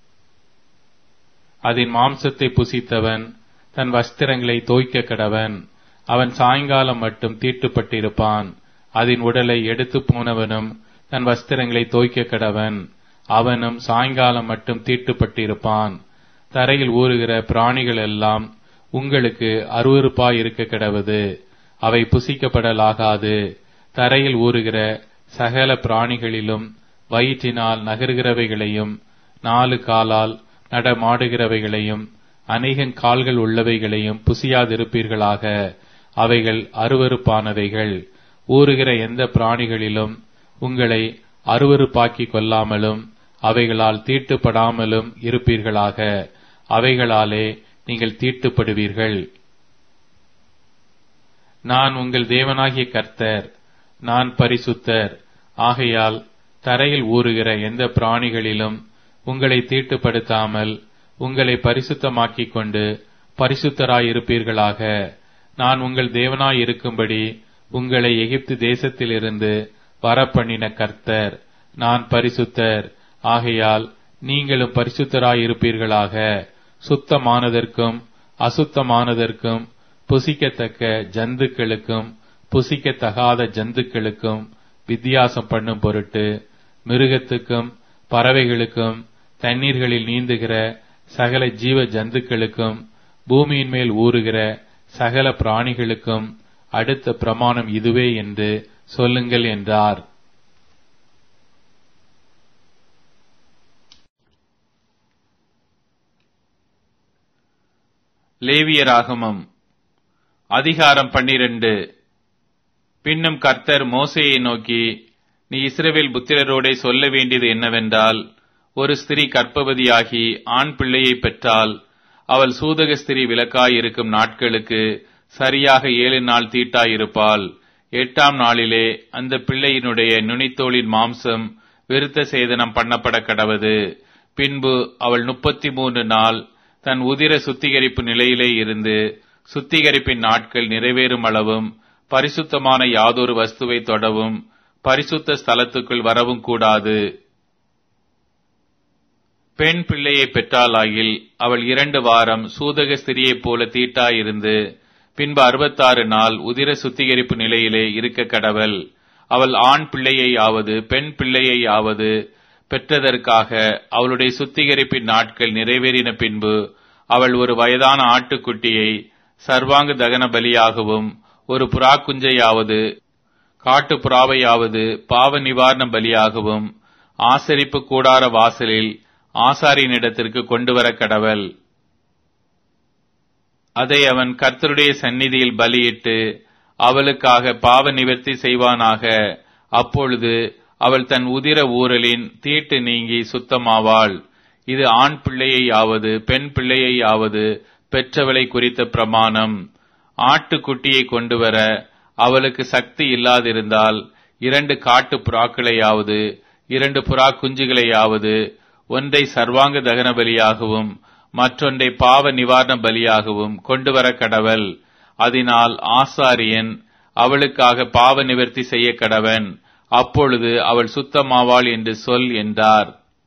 அதன் மாம்சத்தை புசித்தவன் தன் வஸ்திரங்களை தோய்க்க கடவன். அவன் சாயங்காலம் மட்டும் தீட்டுப்பட்டிருப்பான். அதன் உடலை எடுத்து போனவனும் தன் வஸ்திரங்களை தோய்க்க கடவன். அவனும் சாயங்காலம் மட்டும் தீட்டுப்பட்டிருப்பான். தரையில் ஊறுகிற பிராணிகள் எல்லாம் உங்களுக்கு அருவருப்பாயிருக்க கடவது. அவை புசிக்கப்படலாகாது. தரையில் ஊறுகிற சகல பிராணிகளிலும் வயிற்றினால் நகர்கிறவைகளையும் 4 காலால் நடமாடுகிறவைகளையும் அநேக கால்கள் உள்ளவைகளையும் புசியாதிருப்பீர்களாக. அவைகள் அருவருப்பானவைகள். ஊறுகிற எந்த பிராணிகளிலும் உங்களை அருவருப்பாக்கிக் கொள்ளாமலும் அவைகளால் தீட்டுப்படாமலும் இருப்பீர்களாக. அவைகளாலே நீங்கள் தீட்டுப்படுவீர்கள். நான் உங்கள் தேவனாகிய கர்த்தர், நான் பரிசுத்தர். ஆகையால் தரையில் ஊறுகிற எந்த பிராணிகளிலும் உங்களை தீட்டுப்படுத்தாமல் உங்களை பரிசுத்தமாக்கிக் கொண்டு பரிசுத்தராயிருப்பீர்களாக. நான் உங்கள் தேவனாயிருக்கும்படி உங்களை எகிப்து தேசத்திலிருந்து வரப்பண்ணின கர்த்தர், நான் பரிசுத்தர். ஆகையால் நீங்களும் பரிசுத்தராயிருப்பீர்களாக. சுத்தமானதற்கும் அசுத்தமானதற்கும் புசிக்கத்தக்க ஜந்துக்களுக்கும் புசிக்கத்தகாத ஜந்துக்களுக்கும் வித்தியாசம் பண்ணும் பொருட்டு மிருகத்துக்கும் பறவைகளுக்கும் தண்ணீர்களில் நீந்துகிற சகல ஜீவ ஜந்துக்களுக்கும் பூமியின் மேல் ஊறுகிற சகல பிராணிகளுக்கும் அடுத்த பிரமாணம் இதுவே என்று சொல்லுங்கள் என்றார். லேவியராகமம் அதிகாரம் 12. பின்னும் கர்த்தர் மோசேயை நோக்கி, நீ இஸ்ரவேல் புத்திரரோடே சொல்ல வேண்டியது என்னவென்றால், ஒரு ஸ்திரீ கர்ப்பவதியாகி ஆண் பிள்ளையை பெற்றால் அவள் சூதக ஸ்திரீ விலக்காயிருக்கும் நாட்களுக்கு சரியாக 7 நாள் தீட்டாயிருப்பாள். 8ஆம் நாளிலே அந்த பிள்ளையினுடைய நுனித்தோளின் மாம்சம் விருத்த சேதனம் பண்ணப்பட கடவது. பின்பு அவள் 33 நாள் தன் உதிர சுத்திகரிப்பு நிலையிலே இருந்து சுத்திகரிப்பின் நாட்கள் நிறைவேறும் அளவும் பரிசுத்தமான யாதொரு வஸ்துவை தொடவும் பரிசுத்த ஸ்தலத்துக்குள் வரவும் கூடாது. பெண் பிள்ளையை பெற்றாளாகில் அவள் 2 வாரம் சூதக ஸ்திரியைப் போல தீட்டாயிருந்து பின்பு 66 நாள் உதிர சுத்திகரிப்பு நிலையிலே இருக்க கடவள். அவள் ஆண் பிள்ளையையாவது பெண் பிள்ளையையாவது பெற்றதற்காக அவளுடைய சுத்திகரிப்பின் நாட்கள் நிறைவேறின பின்பு அவள் ஒரு வயதான ஆட்டுக்குட்டியை சர்வாங்க தகன பலியாகவும் ஒரு புறாக்குஞ்சையாவது காட்டு புறாவையாவது பாவ நிவாரண பலியாகவும் ஆசரிப்பு கூடார வாசலில் ஆசாரியனிடத்திற்கு கொண்டு வர கடவள். அதை அவன் கர்த்தருடைய சந்நிதியில் பலியிட்டு அவளுக்காக பாவ நிவர்த்தி செய்வானாக. அப்பொழுது அவள் தன் உதிர ஊரலின் தீட்டு நீங்கி சுத்தமாவாள். இது ஆண் பிள்ளையையாவது பெண் பிள்ளையையாவது பெற்றவளை குறித்த பிரமாணம். ஆட்டுக்குட்டியை கொண்டு வர அவளுக்கு சக்தி இல்லாதிருந்தால் 2 காட்டு புறாக்களையாவது 2 புறா குஞ்சுகளையாவது ஒன்றை சர்வாங்க தகன பலியாகவும் மற்றொன்றை பாவ நிவாரண பலியாகவும் கொண்டு வர கடவள். அதனால் ஆசாரியன் அவளுக்காக பாவ நிவர்த்தி செய்ய கடவன். அப்பொழுது அவள் சுத்தமாவாள் என்று சொல் என்றார்.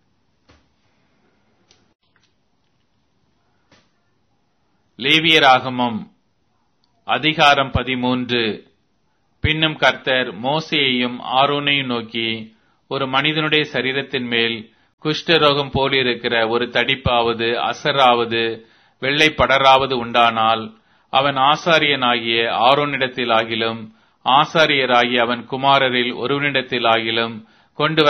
லேவியராகமம் அதிகாரம் 13. பின்னும் கர்த்தர் மோசேயையும் ஆரோனையும் நோக்கி, ஒரு மனிதனுடைய சரீரத்தின் மேல் குஷ்டரோகம் போலிருக்கிற ஒரு தடிப்பாவது அசராவது வெள்ளை படராவது உண்டானால் அவன் ஆசாரியனாகிய ஆரோனிடத்திலாகிலும் ஆசாரியராகிய அவன் குமாரரில் ஒருவனிடத்திலாகிலும் கொண்டு